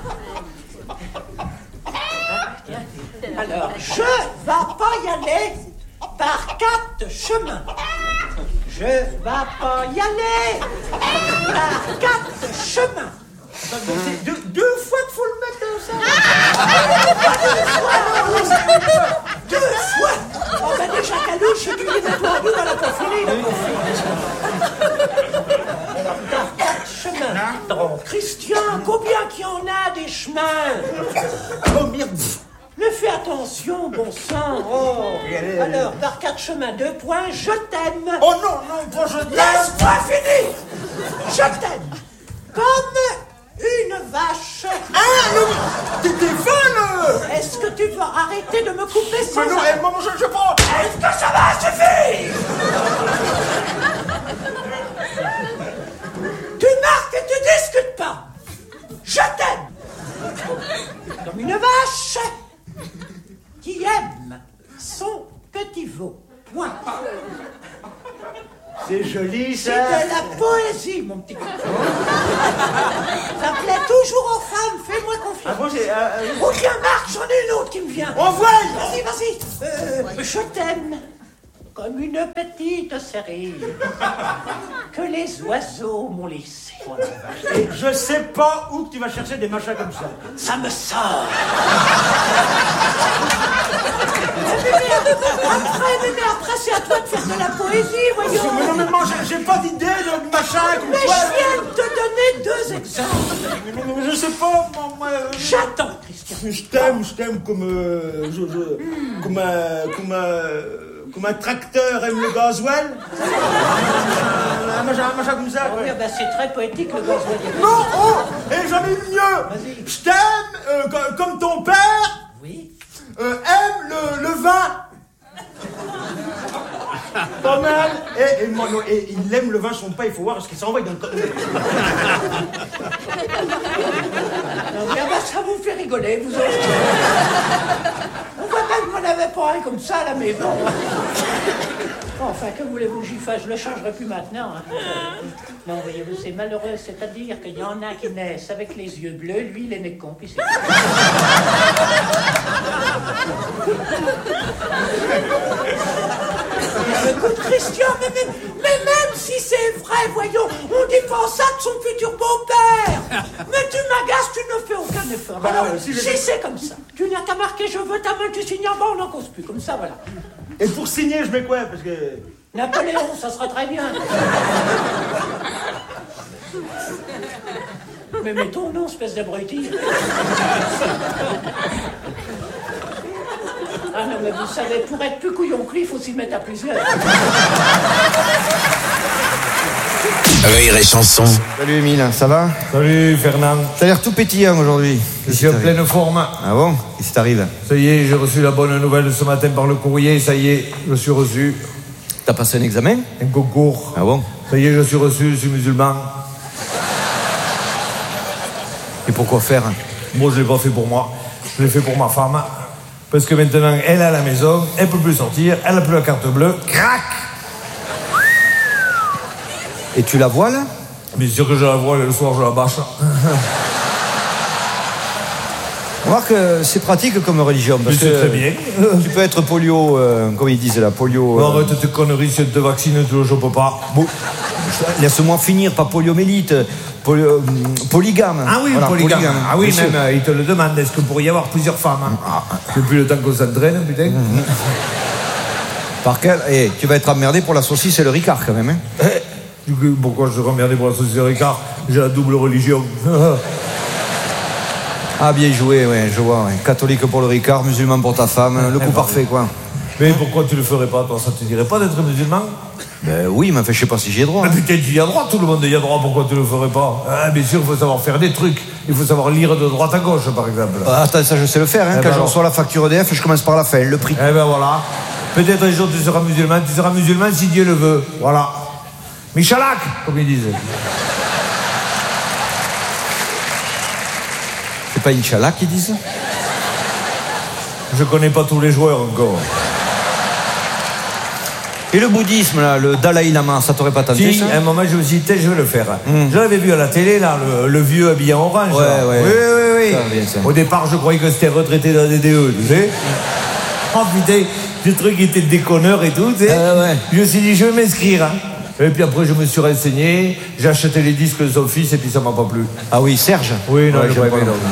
ligne. Alors, je vais pas y aller par quatre chemins. Je vais pas y aller par quatre chemins. C'est deux, deux fois qu'il faut le mettre dans ça. Deux fois. Deux fois. Oh ben déjà Calouche, tu les mets toi en nous, elle a pas fini. Alors, par quatre chemins. Donc, Christian, combien qu'il y en a des chemins? Combien? Mais fais attention, bon sang. Oh. Alors, par quatre chemins, deux points, je t'aime. Oh non, non, pas je t'aime. Laisse-moi finir. Je t'aime. Comme une vache. Ah, non, t'es t'es folle. Est-ce que tu vas arrêter de me couper sans Mais non, arrêt? eh, maman, je, je prends. Est-ce que ça va suffire? Tu marques et tu discutes pas. Je t'aime. Comme une vache qui aime son petit veau. Point. C'est joli, C'est ça. de la poésie, mon petit copain. Ça plaît toujours aux femmes, fais-moi confiance. Ah bon, j'ai... Euh, euh, Oh tiens, Marc, j'en ai une autre qui me vient. Envoie. Vas-y, vas-y. Euh, je t'aime comme une petite série que les oiseaux m'ont laissée. Et je sais pas où que tu vas chercher des machins comme ça. Ça me sort. mais, mais, après, mais, mais après, c'est à toi de faire de la poésie, voyons. Mais non, mais moi, j'ai- j'ai pas d'idée de machin comme Mais toi. je viens de te donner deux deux exemples. Je sais pas, moi... moi J'attends, Christian. Je t'aime, je t'aime comme... Euh, je, je, comme un... Comme un... Comme un tracteur aime le gasoil. Un machin, un machin comme ça. Oh, oui, ben, c'est très poétique, le gasoil. Non, oh, et j'en ai une mieux. Je t'aime euh, comme, comme ton père oui. euh, aime le, le vin. Pas mal. Et, et, et il aime le vin, son pas, il faut voir ce qu'il s'envoie dans le... Non, bien, ben, ça vous fait rigoler, vous autres. On voit bien que vous n'avez pas un comme ça à la maison. Enfin, que voulez-vous que j'y fasse? Je le changerai plus maintenant. Hein. Non, voyez-vous, c'est malheureux. C'est-à-dire qu'il y en a qui naissent avec les yeux bleus, lui, il est né con, puis c'est... Écoute, Christian, mais, mais, mais même si c'est vrai, voyons, on défend ça de son futur beau-père. Mais tu m'agaces, tu ne fais aucun effort. Bah, Alors, euh, si si je... c'est comme ça, tu n'as qu'à marquer je veux ta main, tu signes en bas, on n'en cause plus, comme ça, voilà. Et pour signer, je mets quoi? Parce que... Napoléon, ça sera très bien. Mais mets ton nom, espèce d'abruti. Ah non, mais vous savez, pour être plus couillon que lui, il faut s'y mettre à plusieurs. Rire et chanson. Salut Émile, ça va? Salut Fernand. T'as l'air tout pétillant aujourd'hui. Je suis en pleine forme. Ah bon? Qu'est-ce qui t'arrive? Ça y est, j'ai reçu la bonne nouvelle ce matin par le courrier. Ça y est, je suis reçu. T'as passé un examen? Un concours. Ah bon? Ça y est, je suis reçu, je suis musulman. Et pourquoi faire? Moi, je l'ai pas fait pour moi. Je l'ai fait pour ma femme. Parce que maintenant, elle est à la maison, elle peut plus sortir, elle n'a plus la carte bleue. Crac! Et tu la vois là? Bien sûr que je la vois, et le soir, je la bâche. Remarque que c'est pratique comme religion. Parce Mais c'est que très bien. Tu peux être polio, euh, comme ils disent là, polio... Non, euh... arrête tes conneries, si tu te vaccines, tu le chopes pas. Bon, laisse-moi finir, pas poliomélite, poly, euh, polygame. Ah oui, voilà, polygame. polygame. Ah oui, Bien même, sûr. euh, il te le demande, est-ce qu'il pourrait y avoir plusieurs femmes hein ah, depuis le temps qu'on s'entraîne, putain. Mmh. Par quel... Eh, tu vas être emmerdé pour la saucisse et le ricard quand même, hein. Du coup, pourquoi je serais emmerdé pour la saucisse et le ricard? J'ai la double religion. Ah, bien joué, ouais, je vois. Ouais. Catholique pour le ricard, musulman pour ta femme, le coup parfait, quoi. Mais pourquoi tu le ferais pas, toi? Ça te dirait pas d'être musulman? Ben oui, mais enfin, je sais pas si j'y ai droit. Mais hein. putain, tu y as droit, tout le monde y a droit, pourquoi tu le ferais pas? Ah, bien sûr, il faut savoir faire des trucs. Il faut savoir lire de droite à gauche, par exemple. Ah, attends, ça, je sais le faire, hein. Eh Quand ben je reçois la facture E D F, je commence par la fin, le prix. Eh ben voilà. Peut-être un jour tu seras musulman, tu seras musulman si Dieu le veut. Voilà. Michalak, comme ils disent. C'est pas Inch'Allah qu'ils disent? Je connais pas tous les joueurs encore. Et le bouddhisme, là, le Dalai Lama, ça t'aurait pas tenté, Si, ça? à un moment, je me suis dit, je vais le faire. Mm. Je l'avais vu à la télé, là, le, le vieux habillé en orange. Ouais, là. ouais. Oui, oui, oui. Ça, bien, ça. Au départ, je croyais que c'était retraité de la D D E, tu sais. Oh putain, ce truc était déconneur et tout, tu sais. Euh, ouais. Je me suis dit, je vais m'inscrire. Hein. Et puis après, je me suis renseigné, j'ai acheté les disques de son fils et puis ça m'a pas plu. Ah oui, Serge? Oui, non, Ouais, je j'aime pas pas aimé, non non.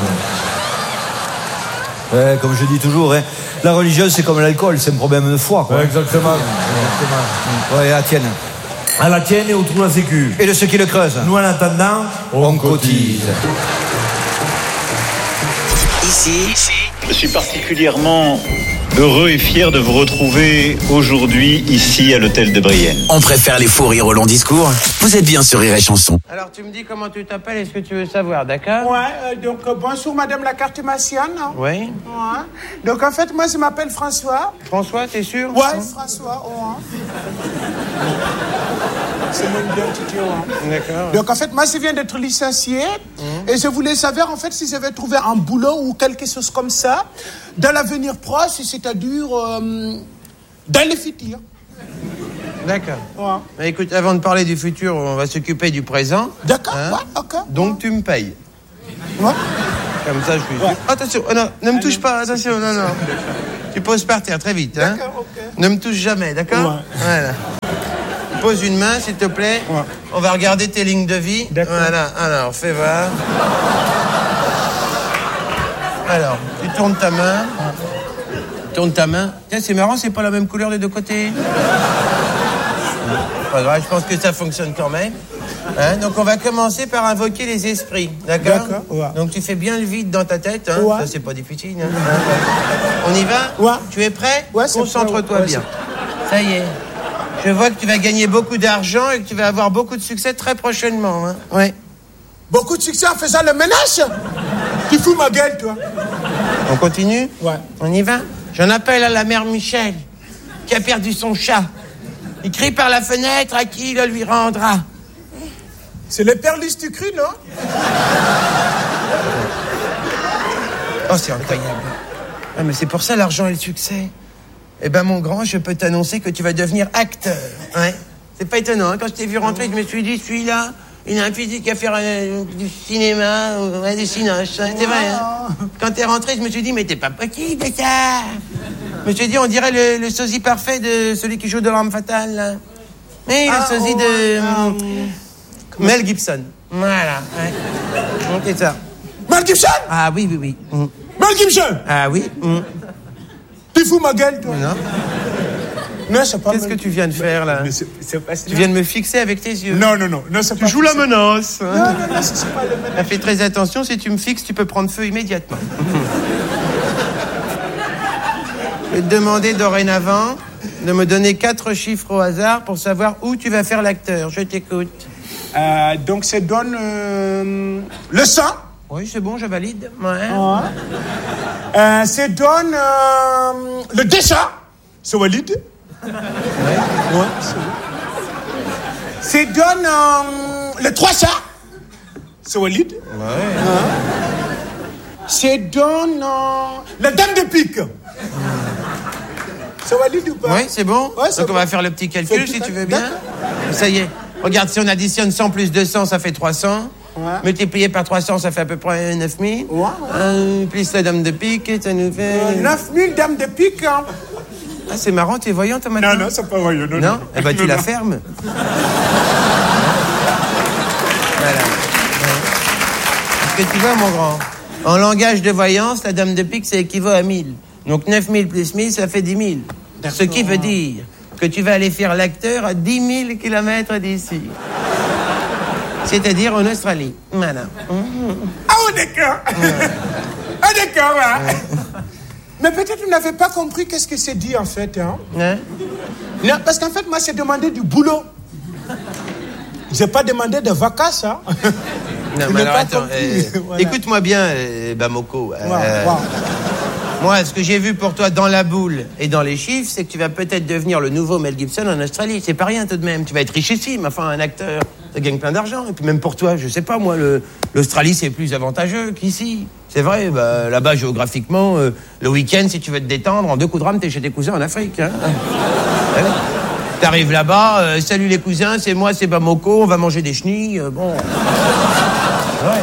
Ouais, comme je dis toujours, hein, la religion, c'est comme l'alcool, c'est un problème de foi, quoi. Ouais, exactement. exactement. Ouais, à la tienne. À la tienne et au trou à la sécu. Et de ceux qui le creusent. Nous, en attendant, on, on cotise. Ici, je suis particulièrement heureux et fier de vous retrouver aujourd'hui ici à l'hôtel de Brienne. On préfère les faux rires au long discours. Vous êtes bien sur Rire et Chanson. Alors tu me dis comment tu t'appelles et ce que tu veux savoir, d'accord? Ouais, euh, donc euh, bonjour madame la cartomancienne. Oui. Ouais. Donc en fait moi je m'appelle François. François, t'es sûr? Ouais, François, ouais. C'est mon identité, ouais. D'accord. Donc en fait moi je viens d'être licencié mmh. et je voulais savoir en fait si j'avais trouvé un boulot ou quelque chose comme ça dans l'avenir proche, c'est-à-dire euh, dans le futur. D'accord. Ouais. Mais écoute, avant de parler du futur, on va s'occuper du présent. D'accord, hein? ouais, ok. Donc tu me payes. Ouais. Comme ça, je suis sûr. Ouais. Attention, oh non, ne me touche pas, attention, non, non. Tu poses par terre très vite, hein. D'accord, ok. Ne me touche jamais, d'accord? Ouais. Voilà. Pose une main, s'il te plaît. Ouais. On va regarder tes lignes de vie. D'accord. Voilà, alors, fais voir. Alors, tu tournes ta main. Ouais. Tourne ta main. Tiens, c'est marrant, c'est pas la même couleur des deux côtés. Pas grave, je pense que ça fonctionne quand même. Hein, donc on va commencer par invoquer les esprits, d'accord? D'accord, ouais. Donc tu fais bien le vide dans ta tête, hein? Ouais. Ça c'est pas difficile. Hein? On y va? Ouais. Tu es prêt? Ouais, c'est Concentre-toi prêt, ouais. bien. Ça y est. Je vois que tu vas gagner beaucoup d'argent et que tu vas avoir beaucoup de succès très prochainement. Hein? Ouais. Beaucoup de succès en faisant le ménage. Tu fous ma gueule, toi. On continue? Ouais. On y va? J'en appelle à la mère Michel, qui a perdu son chat. Il crie par la fenêtre à qui le lui rendra. C'est le perlis du cru, non? Oh, c'est incroyable. Ah, mais c'est pour ça l'argent et le succès. Eh ben, mon grand, je peux t'annoncer que tu vas devenir acteur. Ouais. C'est pas étonnant, hein? Quand je t'ai vu rentrer, je me suis dit, celui-là, il a un physique à faire euh, du cinéma, euh, ouais, des cinoches. Hein? C'est vrai, hein? Quand t'es rentré, je me suis dit, mais t'es pas possible, ça. Je me suis dit, on dirait le, le sosie parfait de celui qui joue de l'arme fatale, là. Mais Ah, le sosie oh, de... ah, Mel Gibson. Voilà, ouais. Donc, c'est ça. Mel Gibson? Ah oui, oui, oui. Mm. Mel Gibson? Ah oui. Mm. Tu fous ma gueule, toi? Non. Non, c'est pas... Qu'est-ce que tu viens de faire, là? Mais c'est, c'est pas... Tu viens de me fixer avec tes yeux. Non, non, non. non c'est Tu pas joues la fixé. menace. Non, non, non, c'est, c'est pas le ménage. Fais très attention, si tu me fixes, tu peux prendre feu immédiatement. Je vais te demander dorénavant de me donner quatre chiffres au hasard pour savoir où tu vas faire l'acteur. Je t'écoute. Euh, donc, ça donne... Euh, le sang. Oui, c'est bon, je valide. Ouais. Ouais. Euh, ça donne... Euh, le dessin. C'est valide. Ouais. Ouais, c'est... Ça donne... Euh, le trois cents. C'est valide. Ouais. Ouais. Ça donne... Euh, la dame de pique. C'est valide ou pas? Oui, c'est bon. Ouais, c'est Donc, on bon. va faire le petit calcul, Petit si tu cal- veux bien. D'accord. Ça y est. Regarde, si on additionne cent plus deux cents, ça fait trois cents. Ouais. Multiplié par trois cents, ça fait à peu près neuf mille. Ouais. Euh, plus la dame de pique, ça nous fait... Euh, neuf mille dames de pique. Hein. Ah, c'est marrant, tu es voyant, toi, maintenant? Non, non, c'est pas voyant. Non, Non, non. Eh ben, tu Non, la non. fermes. Voilà. Est-ce que tu vois, mon grand? En langage de voyance, la dame de pique, ça équivaut à mille. Donc, neuf mille plus mille, ça fait dix mille. Ce qui veut dire que tu vas aller faire l'acteur à dix mille kilomètres d'ici. C'est-à-dire en Australie. Voilà. Ah, oh, d'accord. Ah, d'accord, ouais. Mais peut-être vous n'avez pas compris qu'est-ce que c'est dit, en fait. Hein? Hein? Non, parce qu'en fait, moi, j'ai demandé du boulot. J'ai pas demandé de vacances, hein. Non, Je mais n'ai alors, pas attends. compris. euh, Voilà. Écoute-moi bien, euh, Bamoko. Euh, Ouais, ouais. Moi, ce que j'ai vu pour toi dans la boule et dans les chiffres, c'est que tu vas peut-être devenir le nouveau Mel Gibson en Australie. C'est pas rien tout de même. Tu vas être richissime. Enfin, un acteur, ça gagne plein d'argent. Et puis même pour toi, je sais pas, moi, le, l'Australie, c'est plus avantageux qu'ici. C'est vrai, bah, là-bas, géographiquement, euh, le week-end, si tu veux te détendre, en deux coups de rame, t'es chez tes cousins en Afrique. Hein. Ouais. T'arrives là-bas, euh, salut les cousins, c'est moi, c'est Bamoko, on va manger des chenilles. Euh, bon. Ouais.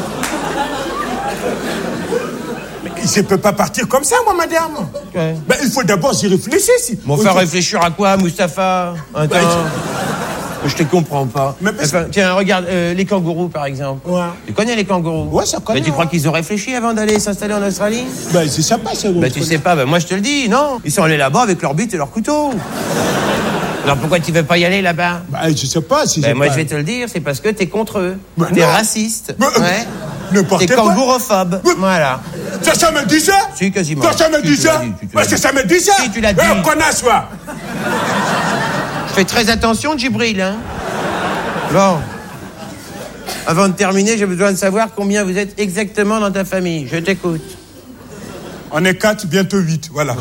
Je peux pas partir comme ça, moi, madame. Ouais. Ben, il faut d'abord y réfléchir. Si. Bon, faire réfléchir à quoi, Mustapha? Attends. Bah, Je te comprends pas. Mais parce- Enfin, tiens, regarde, euh, les kangourous, par exemple. Ouais. Tu connais les kangourous? Ouais, ça connaît, Mais tu ouais. crois qu'ils ont réfléchi avant d'aller s'installer en Australie? Ben, je sais pas, c'est Bah, tu sais pas, bah, moi, je te le dis, non. Ils sont allés là-bas avec leur bite et leur couteau. Alors, pourquoi tu veux pas y aller là-bas? Ben, je sais pas si Ben, j'ai moi, pas... je vais te le dire, c'est parce que t'es contre eux. Ben, T'es non. raciste. Ben, Ouais. N'importe T'es quoi. kangourophobe. Ben, Voilà. Ça, ça me dit ça? Si, quasiment. Ça, ça me Si, dit tu l'as ça? dit, tu- tu Ben, l'as c'est dit. ça me dit ça? Si, tu l'as dit. Eh, connasse, toi. Fais très attention, Djibril, hein. Bon. Avant de terminer, j'ai besoin de savoir combien vous êtes exactement dans ta famille. Je t'écoute. On est quatre, bientôt huit, voilà.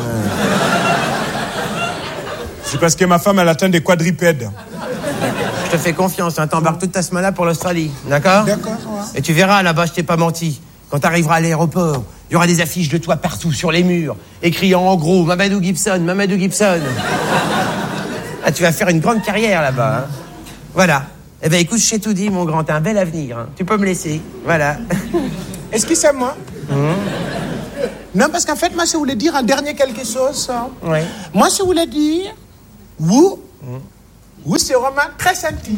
C'est parce que ma femme, elle atteint des quadrupèdes. Je te fais confiance, hein. T'embarques toute ta semaine là pour l'Australie. D'accord? D'accord, ouais. Et tu verras, là-bas, je t'ai pas menti. Quand t'arriveras à l'aéroport, il y aura des affiches de toi partout sur les murs, écrits en gros, Mamadou Gibson, Mamadou Gibson. Ah, tu vas faire une grande carrière là-bas, hein. Voilà. Eh ben, écoute, je t'ai tout dit, mon grand, t'as un bel avenir, hein. Tu peux me laisser. Voilà. Est-ce que c'est moi? Non, parce qu'en fait, moi, je voulais dire un dernier quelque chose. Hein. Ouais. Moi, je voulais dire... Vous, vous, c'est vraiment très senti.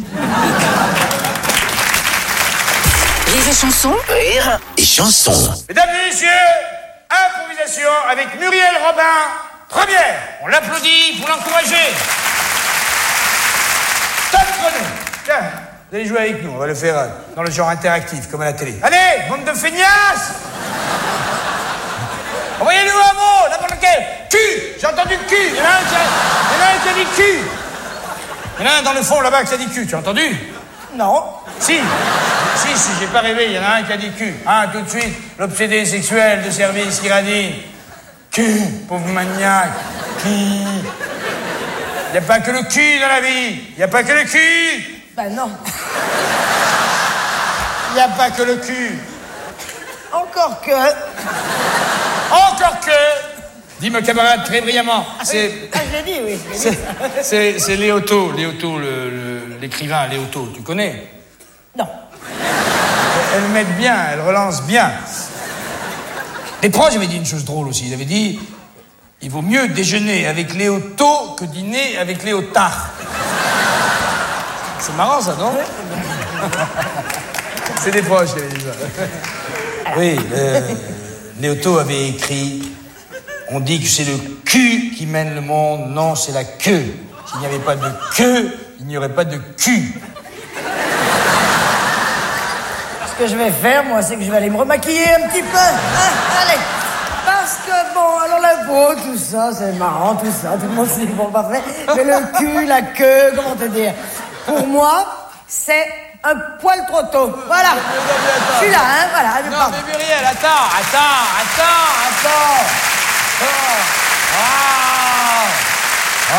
Rire et chanson. Rire et chanson. Mesdames et messieurs, improvisation avec Muriel Robin. Première, on l'applaudit pour l'encourager. Top chrono. Tiens, Vous allez jouer avec nous, on va le faire euh, dans le genre interactif, comme à la télé. Allez, bande de feignasses! Envoyez-nous un mot, n'importe lequel. Cul! J'ai entendu cul! Il y en a un qui a, il y en a un qui a dit cul! Il y en a un dans le fond là-bas qui a dit cul, tu as entendu? Non. Si! Si, si, j'ai pas rêvé, il y en a un qui a dit cul. Un, tout de suite, l'obsédé sexuel de service qui radine. Cul, pauvre maniaque. Qui? Il n'y a pas que le cul dans la vie. Il n'y a pas que le cul. Ben non. Il n'y a pas que le cul. Encore que. Encore que. Dis-moi, camarade, très brillamment. C'est. Ah, je l'ai dit, oui. je l'ai dit. C'est, c'est Léoto, Léoto, le, le, l'écrivain Léoto. Tu connais? Non. Elle m'aide bien, elle relance bien. Les proches avaient dit une chose drôle aussi. Ils avaient dit il vaut mieux déjeuner avec Léoto que dîner avec Léotard. C'est marrant ça, non? C'est des proches qui avaient dit ça. Oui, euh, Léoto avait écrit on dit que c'est le cul qui mène le monde. Non, c'est la queue. S'il n'y avait pas de queue, il n'y aurait pas de cul. Ce que je vais faire, moi, c'est que je vais aller me remaquiller un petit peu. Hein, allez. Parce que, bon, alors la peau, tout ça, c'est marrant, tout ça. Tout le monde se dit, bon, parfait. Mais le cul, la queue, comment te dire? Pour moi, c'est un poil trop tôt. Voilà. Je suis là, hein, voilà. Non, pardon. Mais Muriel, attends, attends, attends, attends. Oh. Ah.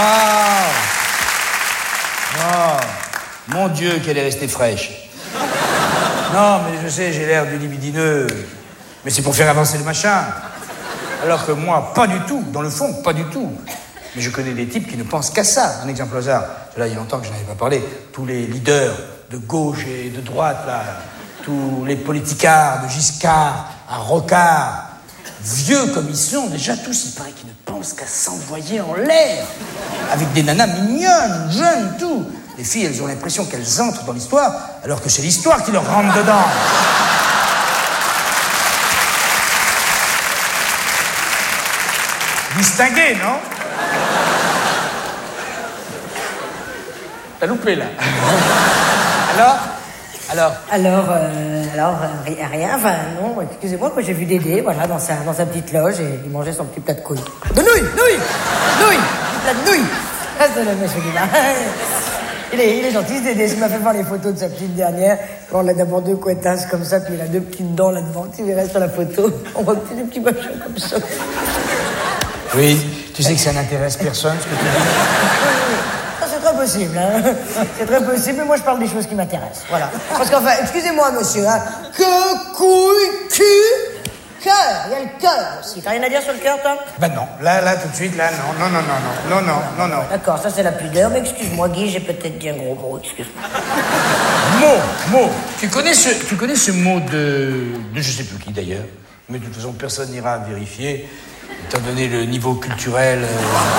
Ah. Oh. Mon Dieu, qu'elle est restée fraîche. Non, mais je sais, j'ai l'air du libidineux. Mais c'est pour faire avancer le machin. Alors que moi, pas du tout. Dans le fond, pas du tout. Mais je connais des types qui ne pensent qu'à ça. Un exemple au hasard. Là, il y a longtemps que je n'en avais pas parlé. Tous les leaders de gauche et de droite, là. Tous les politicards, de Giscard à Rocard. Vieux comme ils sont, déjà tous, il paraît qu'ils ne pensent qu'à s'envoyer en l'air. Avec des nanas mignonnes, jeunes, tout. Les filles, elles ont l'impression qu'elles entrent dans l'histoire, alors que c'est l'histoire qui leur rentre dedans. Distingué, non? T'as loupé, là. Alors? Alors? Alors, euh, alors, euh, rien, enfin, non, excusez-moi, moi j'ai vu Dédé, voilà, dans sa, dans sa petite loge, et il mangeait son petit plat de couilles. De nouilles, nouilles, nouilles, petit plat de nouilles. Ah, c'est le monsieur qui m'a... Il est, il est gentil, Dédé. Il m'a fait voir les photos de sa petite dernière. On l'a d'abord deux couettasses comme ça, puis il a deux petites dents là-devant. Tu verras sur la photo. On voit que des petits machins comme ça. Oui, tu sais que ça n'intéresse personne, ce que tu dis. Ah, c'est très possible, hein. C'est très possible, mais moi je parle des choses qui m'intéressent. Voilà. Parce qu'enfin, excusez-moi, monsieur, hein. Que, couille, cul, cœur. Il y a le cœur aussi. T'as rien à dire sur le cœur, toi? Ben non. Là, là, tout de suite, là, non, non, non, non, non, non, non, non, non. D'accord, ça c'est la pudeur, mais excuse-moi, Guy, j'ai peut-être dit un gros mot, excuse-moi. Mot, mot. Tu connais ce, tu connais ce mot de, de je sais plus qui d'ailleurs, mais de toute façon personne n'ira vérifier, étant donné le niveau culturel euh,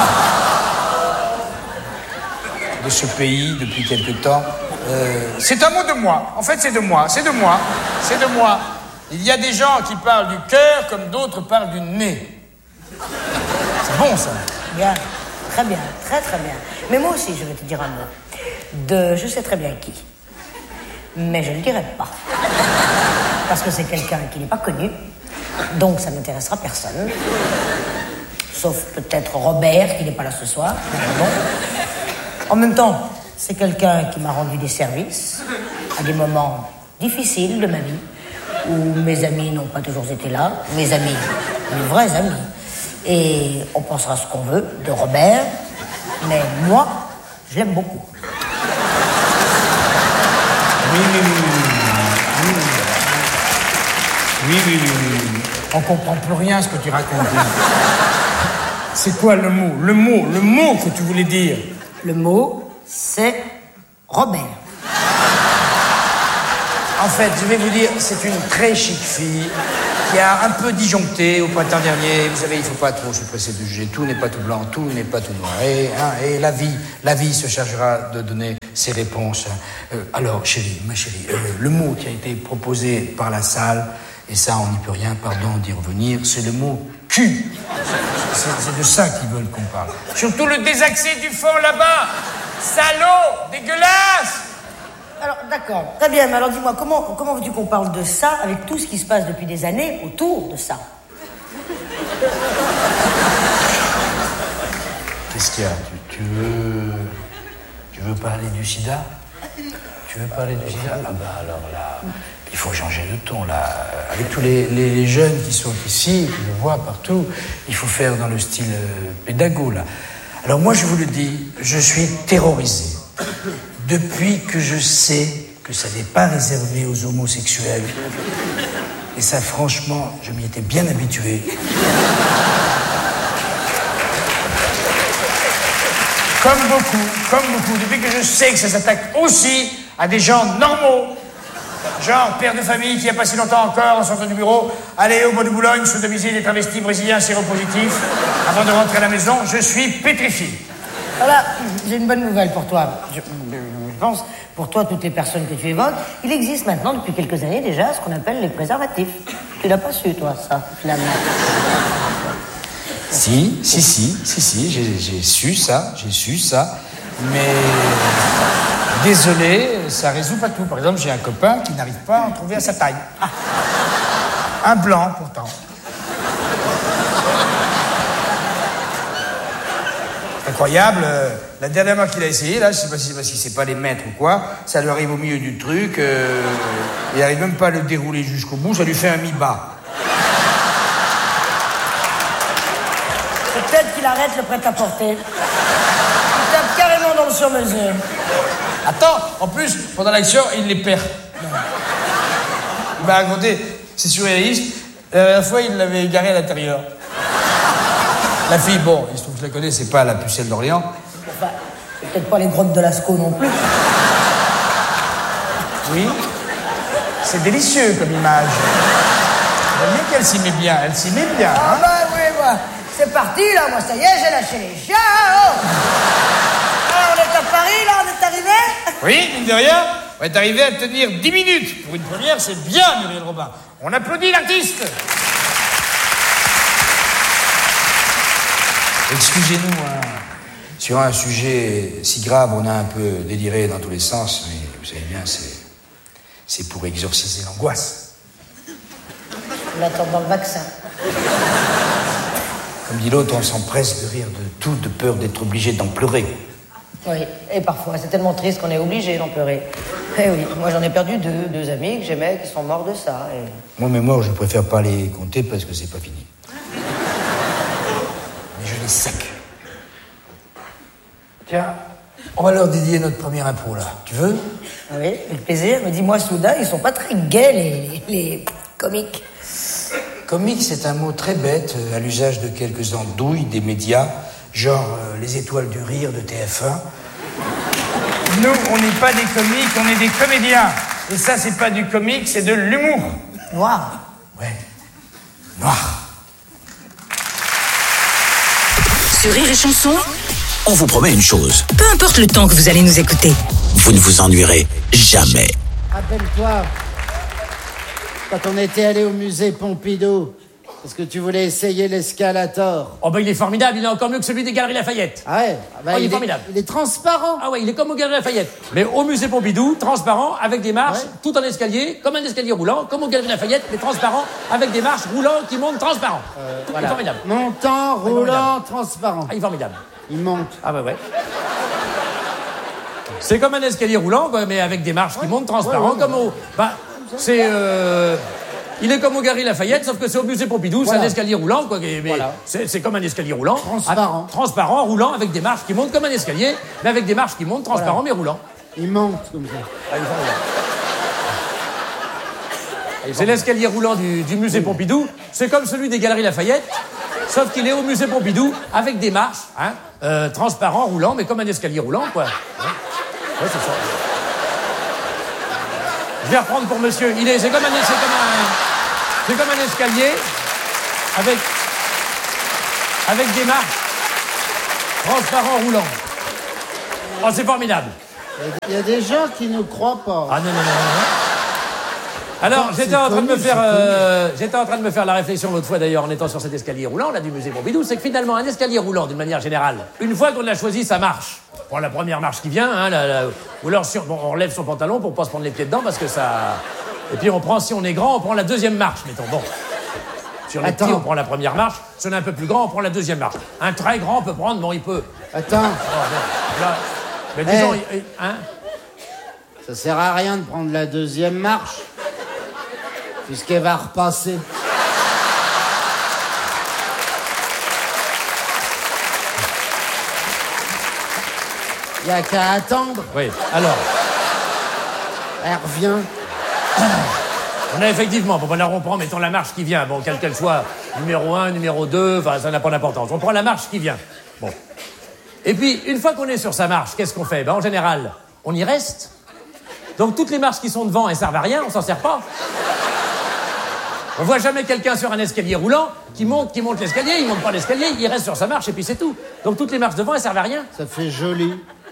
de ce pays depuis quelque temps. Euh, c'est un mot de moi. En fait, c'est de moi. C'est de moi. C'est de moi. Il y a des gens qui parlent du cœur comme d'autres parlent du nez. C'est bon, ça. Bien. Très bien. Très, très bien. Mais moi aussi, je vais te dire un mot. De je sais très bien qui. Mais je ne le dirai pas. Parce que c'est quelqu'un qui n'est pas connu. Donc, ça n'intéressera personne. Sauf peut-être Robert, qui n'est pas là ce soir. Bon. En même temps, c'est quelqu'un qui m'a rendu des services à des moments difficiles de ma vie, où mes amis n'ont pas toujours été là, mes amis, mes vrais amis. Et on pensera ce qu'on veut de Robert, mais moi, je l'aime beaucoup. Oui, oui, oui, oui. Oui, oui, oui, oui. On comprend plus rien ce que tu racontes. C'est quoi le mot? Le mot, le mot que tu voulais dire? Le mot, c'est Robert. En fait, je vais vous dire, c'est une très chic fille qui a un peu disjoncté au printemps dernier. Vous savez, il ne faut pas trop se presser de juger. Tout n'est pas tout blanc, tout n'est pas tout noir. Et, hein, et la vie, la vie se chargera de donner ses réponses. Euh, alors, chérie, ma chérie, euh, le mot qui a été proposé par la salle, et ça, on n'y peut rien, pardon d'y revenir, c'est le mot cul. C'est, c'est de ça qu'ils veulent qu'on parle. Surtout le désaxé du fond là-bas. Salaud, dégueulasse. Alors, d'accord. Très bien, mais alors dis-moi, comment, comment veux-tu qu'on parle de ça avec tout ce qui se passe depuis des années autour de ça? Qu'est-ce qu'il y a? tu, tu veux... Tu veux parler du sida? Tu veux parler du sida? Ah bah alors là, il faut changer de ton, là. Avec tous les, les, les jeunes qui sont ici, que je vois partout, il faut faire dans le style euh, pédago, là. Alors moi, je vous le dis, je suis terrorisé. Depuis que je sais que ça n'est pas réservé aux homosexuels. Et ça, franchement, je m'y étais bien habitué. Comme beaucoup, comme beaucoup, depuis que je sais que ça s'attaque aussi à des gens normaux, genre père de famille qui, il n'y a pas si longtemps encore, en sortant du bureau, allait au bois de Boulogne sodomiser des travestis brésiliens séropositifs avant de rentrer à la maison, je suis pétrifié. Voilà, j'ai une bonne nouvelle pour toi. Je, je pense, pour toi, toutes les personnes que tu évoques, il existe maintenant, depuis quelques années déjà, ce qu'on appelle les préservatifs. Tu l'as pas su, toi, ça, finalement. Si, si, si, si, si, j'ai, j'ai su ça, j'ai su ça, mais désolé, ça résout pas tout. Par exemple, j'ai un copain qui n'arrive pas à en trouver à sa taille. Ah. Un blanc, pourtant. Incroyable, euh, la dernière fois qu'il a essayé, là, je sais pas si c'est parce qu'il sait pas les mettre ou quoi, ça lui arrive au milieu du truc, euh, il arrive même pas à le dérouler jusqu'au bout, ça lui fait un mi-bas. Peut-être qu'il arrête le prêt-à-porter. Il tape carrément dans le sur-mesure. Attends, en plus, pendant l'action, il les perd. Il m'a raconté, c'est surréaliste, la dernière fois, il l'avait garé à l'intérieur. La fille, bon, il se trouve que je la connais, c'est pas la pucelle d'Orient. Enfin, c'est peut-être pas les grottes de Lascaux non plus. Oui, c'est délicieux comme image. J'aime bien qu'elle s'y met bien, elle s'y met bien. Ah hein. bah oui, moi, c'est parti, là, moi, ça y est, j'ai lâché les chiens. Oh. Ah, on est à Paris, là, on est arrivé. Oui, mine de rien, on est arrivé à tenir dix minutes. Pour une première, c'est bien, Muriel Robin. On applaudit l'artiste. Excusez-nous, hein. Sur un sujet si grave, on a un peu déliré dans tous les sens, mais vous savez bien, c'est, c'est pour exorciser l'angoisse. On attend dans le vaccin. Comme dit l'autre, on s'empresse de rire de tout, de peur d'être obligé d'en pleurer. Oui, et parfois, c'est tellement triste qu'on est obligé d'en pleurer. Eh oui, moi j'en ai perdu deux, deux amis que j'aimais qui sont morts de ça. Et... Moi, mais moi, je préfère pas les compter parce que c'est pas fini. Mais je les sec. Tiens, on va leur dédier notre première impro, là. Tu veux? Oui, avec plaisir. Mais dis-moi, soudain, ils sont pas très gays, les, les comiques. Comique, c'est un mot très bête, à l'usage de quelques andouilles des médias, genre euh, les étoiles du rire de T F un. Nous, on n'est pas des comiques, on est des comédiens. Et ça, c'est pas du comique, c'est de l'humour. Noir. Ouais. Noir. Sur Rire et Chanson, on vous promet une chose. Peu importe le temps que vous allez nous écouter, Vous ne vous ennuierez jamais. Rappelle-toi, quand on était allé au musée Pompidou, parce que tu voulais essayer l'escalator. Oh bah il est formidable, il est encore mieux que celui des Galeries Lafayette. Ah ouais bah oh, il, il est formidable. Il est transparent. Ah ouais, il est comme aux Galeries Lafayette. Mais au musée Pompidou, transparent, avec des marches, ouais. Tout en escalier, comme un escalier roulant, comme aux Galeries Lafayette, mais transparent, avec des marches roulant qui montent transparent. Euh, il voilà. est formidable. Montant, roulant, transparent. Ah, il est formidable. Il monte. Ah bah ouais. C'est comme un escalier roulant, quoi, mais avec des marches ouais. qui montent transparent, ouais, ouais, comme au... Bah, c'est... Euh... Il est comme au Galeries Lafayette, sauf que c'est au musée Pompidou, voilà. C'est un escalier roulant, quoi. Mais voilà. c'est, c'est comme un escalier roulant. Transparent. À, transparent, roulant, avec des marches qui montent comme un escalier, mais avec des marches qui montent transparent, voilà. Mais roulant. Il monte comme ça. Ah, il c'est l'escalier roulant du, du musée oui. Pompidou. C'est comme celui des Galeries Lafayette, sauf qu'il est au musée Pompidou, avec des marches, hein, euh, transparent, roulant, mais comme un escalier roulant, quoi. Ouais, ouais c'est ça. Je vais reprendre pour monsieur. Il est, c'est comme un, c'est comme un, c'est comme un escalier avec, avec des marches transparent roulant. Oh, c'est formidable. Il y a des gens qui ne croient pas. Ah non, non, non, non. Alors, j'étais en train de me faire, euh, j'étais en train de me faire la réflexion l'autre fois d'ailleurs en étant sur cet escalier roulant là du musée Pompidou, c'est que finalement un escalier roulant d'une manière générale, une fois qu'on l'a choisi, ça marche. on prend la première marche qui vient, hein, la, la, ou alors si on, bon, on relève son pantalon pour pas se prendre les pieds dedans parce que ça... Et puis on prend, si on est grand, on prend la deuxième marche, mettons. Bon. Si on est petit, on prend la première marche. Si on est un peu plus grand, on prend la deuxième marche. Un très grand peut prendre, bon, il peut... Attends. Oh, bon, là, mais disons, Eh. il- hein? Ça sert à rien de prendre la deuxième marche, puisqu'elle va repasser. Il n'y a qu'à attendre. Oui, alors... Elle revient. On a effectivement, bon, ben là, on prend, mettons la marche qui vient, bon, quelle qu'elle soit, numéro un, numéro deux, enfin, ça n'a pas d'importance. On prend la marche qui vient. Bon. Et puis, une fois qu'on est sur sa marche, qu'est-ce qu'on fait? Ben, en général, on y reste. Donc, toutes les marches qui sont devant, elles servent à rien, on s'en sert pas. On voit jamais quelqu'un sur un escalier roulant qui monte, qui monte l'escalier, il monte pas l'escalier, il reste sur sa marche et puis c'est tout. Donc, toutes les marches devant, elles servent à rien. Ça fait joli.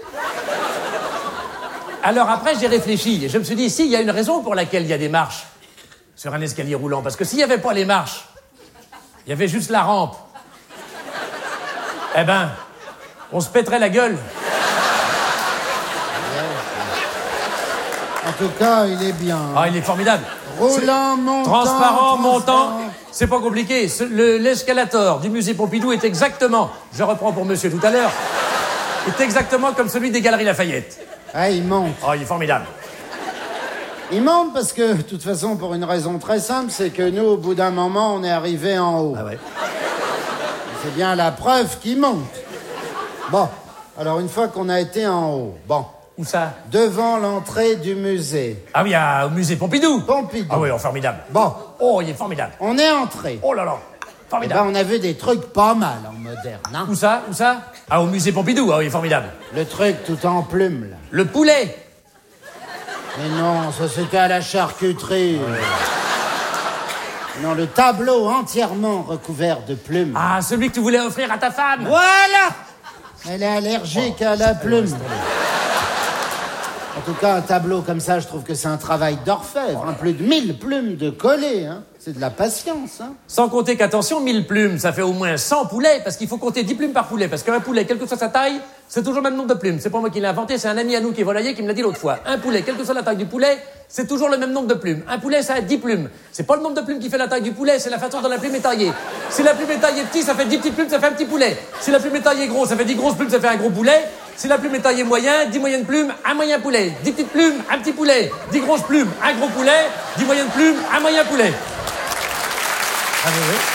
Alors après, j'ai réfléchi et je me suis dit, si, il y a une raison pour laquelle il y a des marches sur un escalier roulant. Parce que s'il n'y avait pas les marches, il y avait juste la rampe, eh ben, on se pèterait la gueule. En tout cas, il est bien. Ah, il est formidable. Roulant, montant. Transparent, montant, transparent. c'est pas compliqué. Ce- le- L'escalator du musée Pompidou est exactement, je reprends pour monsieur tout à l'heure, est exactement comme celui des Galeries Lafayette. Ah, il monte. Oh, il est formidable. Il monte parce que, de toute façon, pour une raison très simple, c'est que nous, au bout d'un moment, on est arrivé en haut. Ah ouais. C'est bien la preuve qu'il monte. Bon, alors une fois qu'on a été en haut, bon. Où ça? Devant l'entrée du musée. Ah oui, à- au musée Pompidou. Pompidou. Ah oui, oh, formidable. Bon. Oh, il est formidable. On est entré. Oh là là, Eh formidable. ben, on a vu des trucs pas mal en moderne, hein. Où ça? Où ça? Ah, au musée Pompidou. Ah oui, formidable. Le truc tout en plumes, là. Le poulet. Mais non, ça c'était à la charcuterie. Non, le tableau entièrement recouvert de plumes. Ah, celui que tu voulais offrir à ta femme. Voilà! Elle est allergique à la plume. En tout cas, un tableau comme ça, je trouve que c'est un travail d'orfèvre. Hein. Plus de mille plumes de coller, hein. C'est de la patience, hein. Sans compter qu'attention, mille plumes, ça fait au moins cent poulets, parce qu'il faut compter dix plumes par poulet. Parce qu'un poulet, quelle que soit sa taille, c'est toujours le même nombre de plumes. C'est pas moi qui l'ai inventé, c'est un ami à nous qui est volailler qui me l'a dit l'autre fois. Un poulet, quelle que soit la taille du poulet, c'est toujours le même nombre de plumes. Un poulet, ça a dix plumes. C'est pas le nombre de plumes qui fait la taille du poulet, c'est la façon dont la plume est taillée. Si la plume est taillée petite, ça fait dix petites plumes, ça fait un petit poulet. Si la plume est taillée gros, ça fait dix grosses plumes, ça fait un gros poulet. Si la plume est taillée moyen, dix moyennes plumes, un moyen poulet. dix petites plumes, un petit poulet. dix grosses plumes, un gros poulet. dix moyennes plumes, un moyen poulet. Ah oui, oui.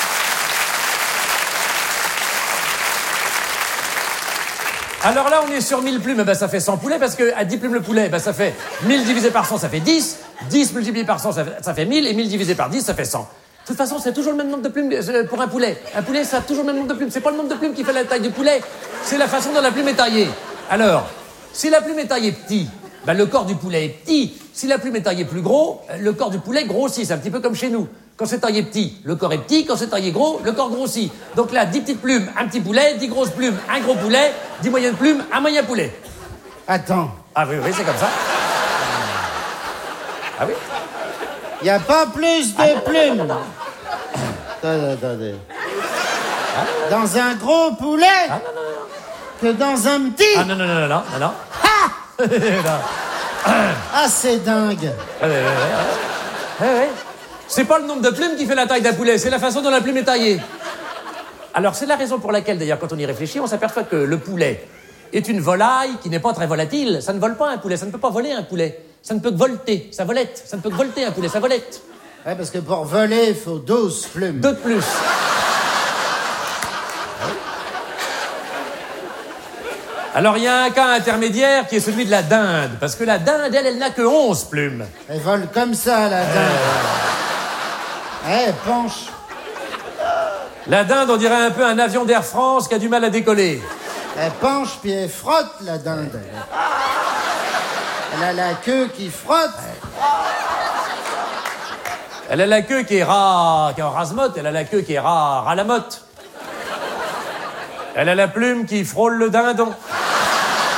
Alors là, on est sur mille plumes, eh ben, ça fait cent poulets, parce que à dix plumes le poulet, eh ben, ça fait mille divisé par cent, ça fait dix. dix multiplié par cent, ça fait, ça fait mille, et mille divisé par dix, ça fait cent. De toute façon, c'est toujours le même nombre de plumes euh, pour un poulet. Un poulet, ça a toujours le même nombre de plumes. C'est pas le nombre de plumes qui fait la taille du poulet, c'est la façon dont la plume est taillée. Alors, si la plume est taillée petit, ben, le corps du poulet est petit. Si la plume est taillée plus gros, le corps du poulet grossit. C'est un petit peu comme chez nous. Quand c'est taillé petit, le corps est petit. Quand c'est taillé gros, le corps grossit. Donc là, dix petites plumes, un petit poulet. dix grosses plumes, un gros poulet. dix moyennes plumes, un moyen poulet. Attends. Ah oui, oui, c'est comme ça. Ah oui. Il n'y a pas plus de plumes. Attendez, attendez. Dans un gros poulet que dans un petit. Ah non, non, non, non, non, non, non. Ah, c'est dingue. Ah, ouais, ouais, ouais. Ouais, ouais. C'est pas le nombre de plumes qui fait la taille d'un poulet, c'est la façon dont la plume est taillée. Alors, c'est la raison pour laquelle, d'ailleurs, quand on y réfléchit, on s'aperçoit que le poulet est une volaille qui n'est pas très volatile. Ça ne vole pas un poulet, ça ne peut pas voler un poulet. Ça ne peut que volter, ça volette. Ça ne peut que volter un poulet, ça volette. Ouais, parce que pour voler, il faut douze plumes. Deux de plus. Alors, il y a un cas intermédiaire qui est celui de la dinde. Parce que la dinde, elle, elle n'a que onze plumes. Elle vole comme ça, la dinde. Eh, penche. La dinde, on dirait un peu un avion d'Air France qui a du mal à décoller. Elle penche, puis elle frotte, la dinde. Elle a la queue qui frotte. Elle a la queue qui est ras, qui est en rase-motte. Elle a la queue qui est ras, ras la motte. Elle a la plume qui frôle le dindon.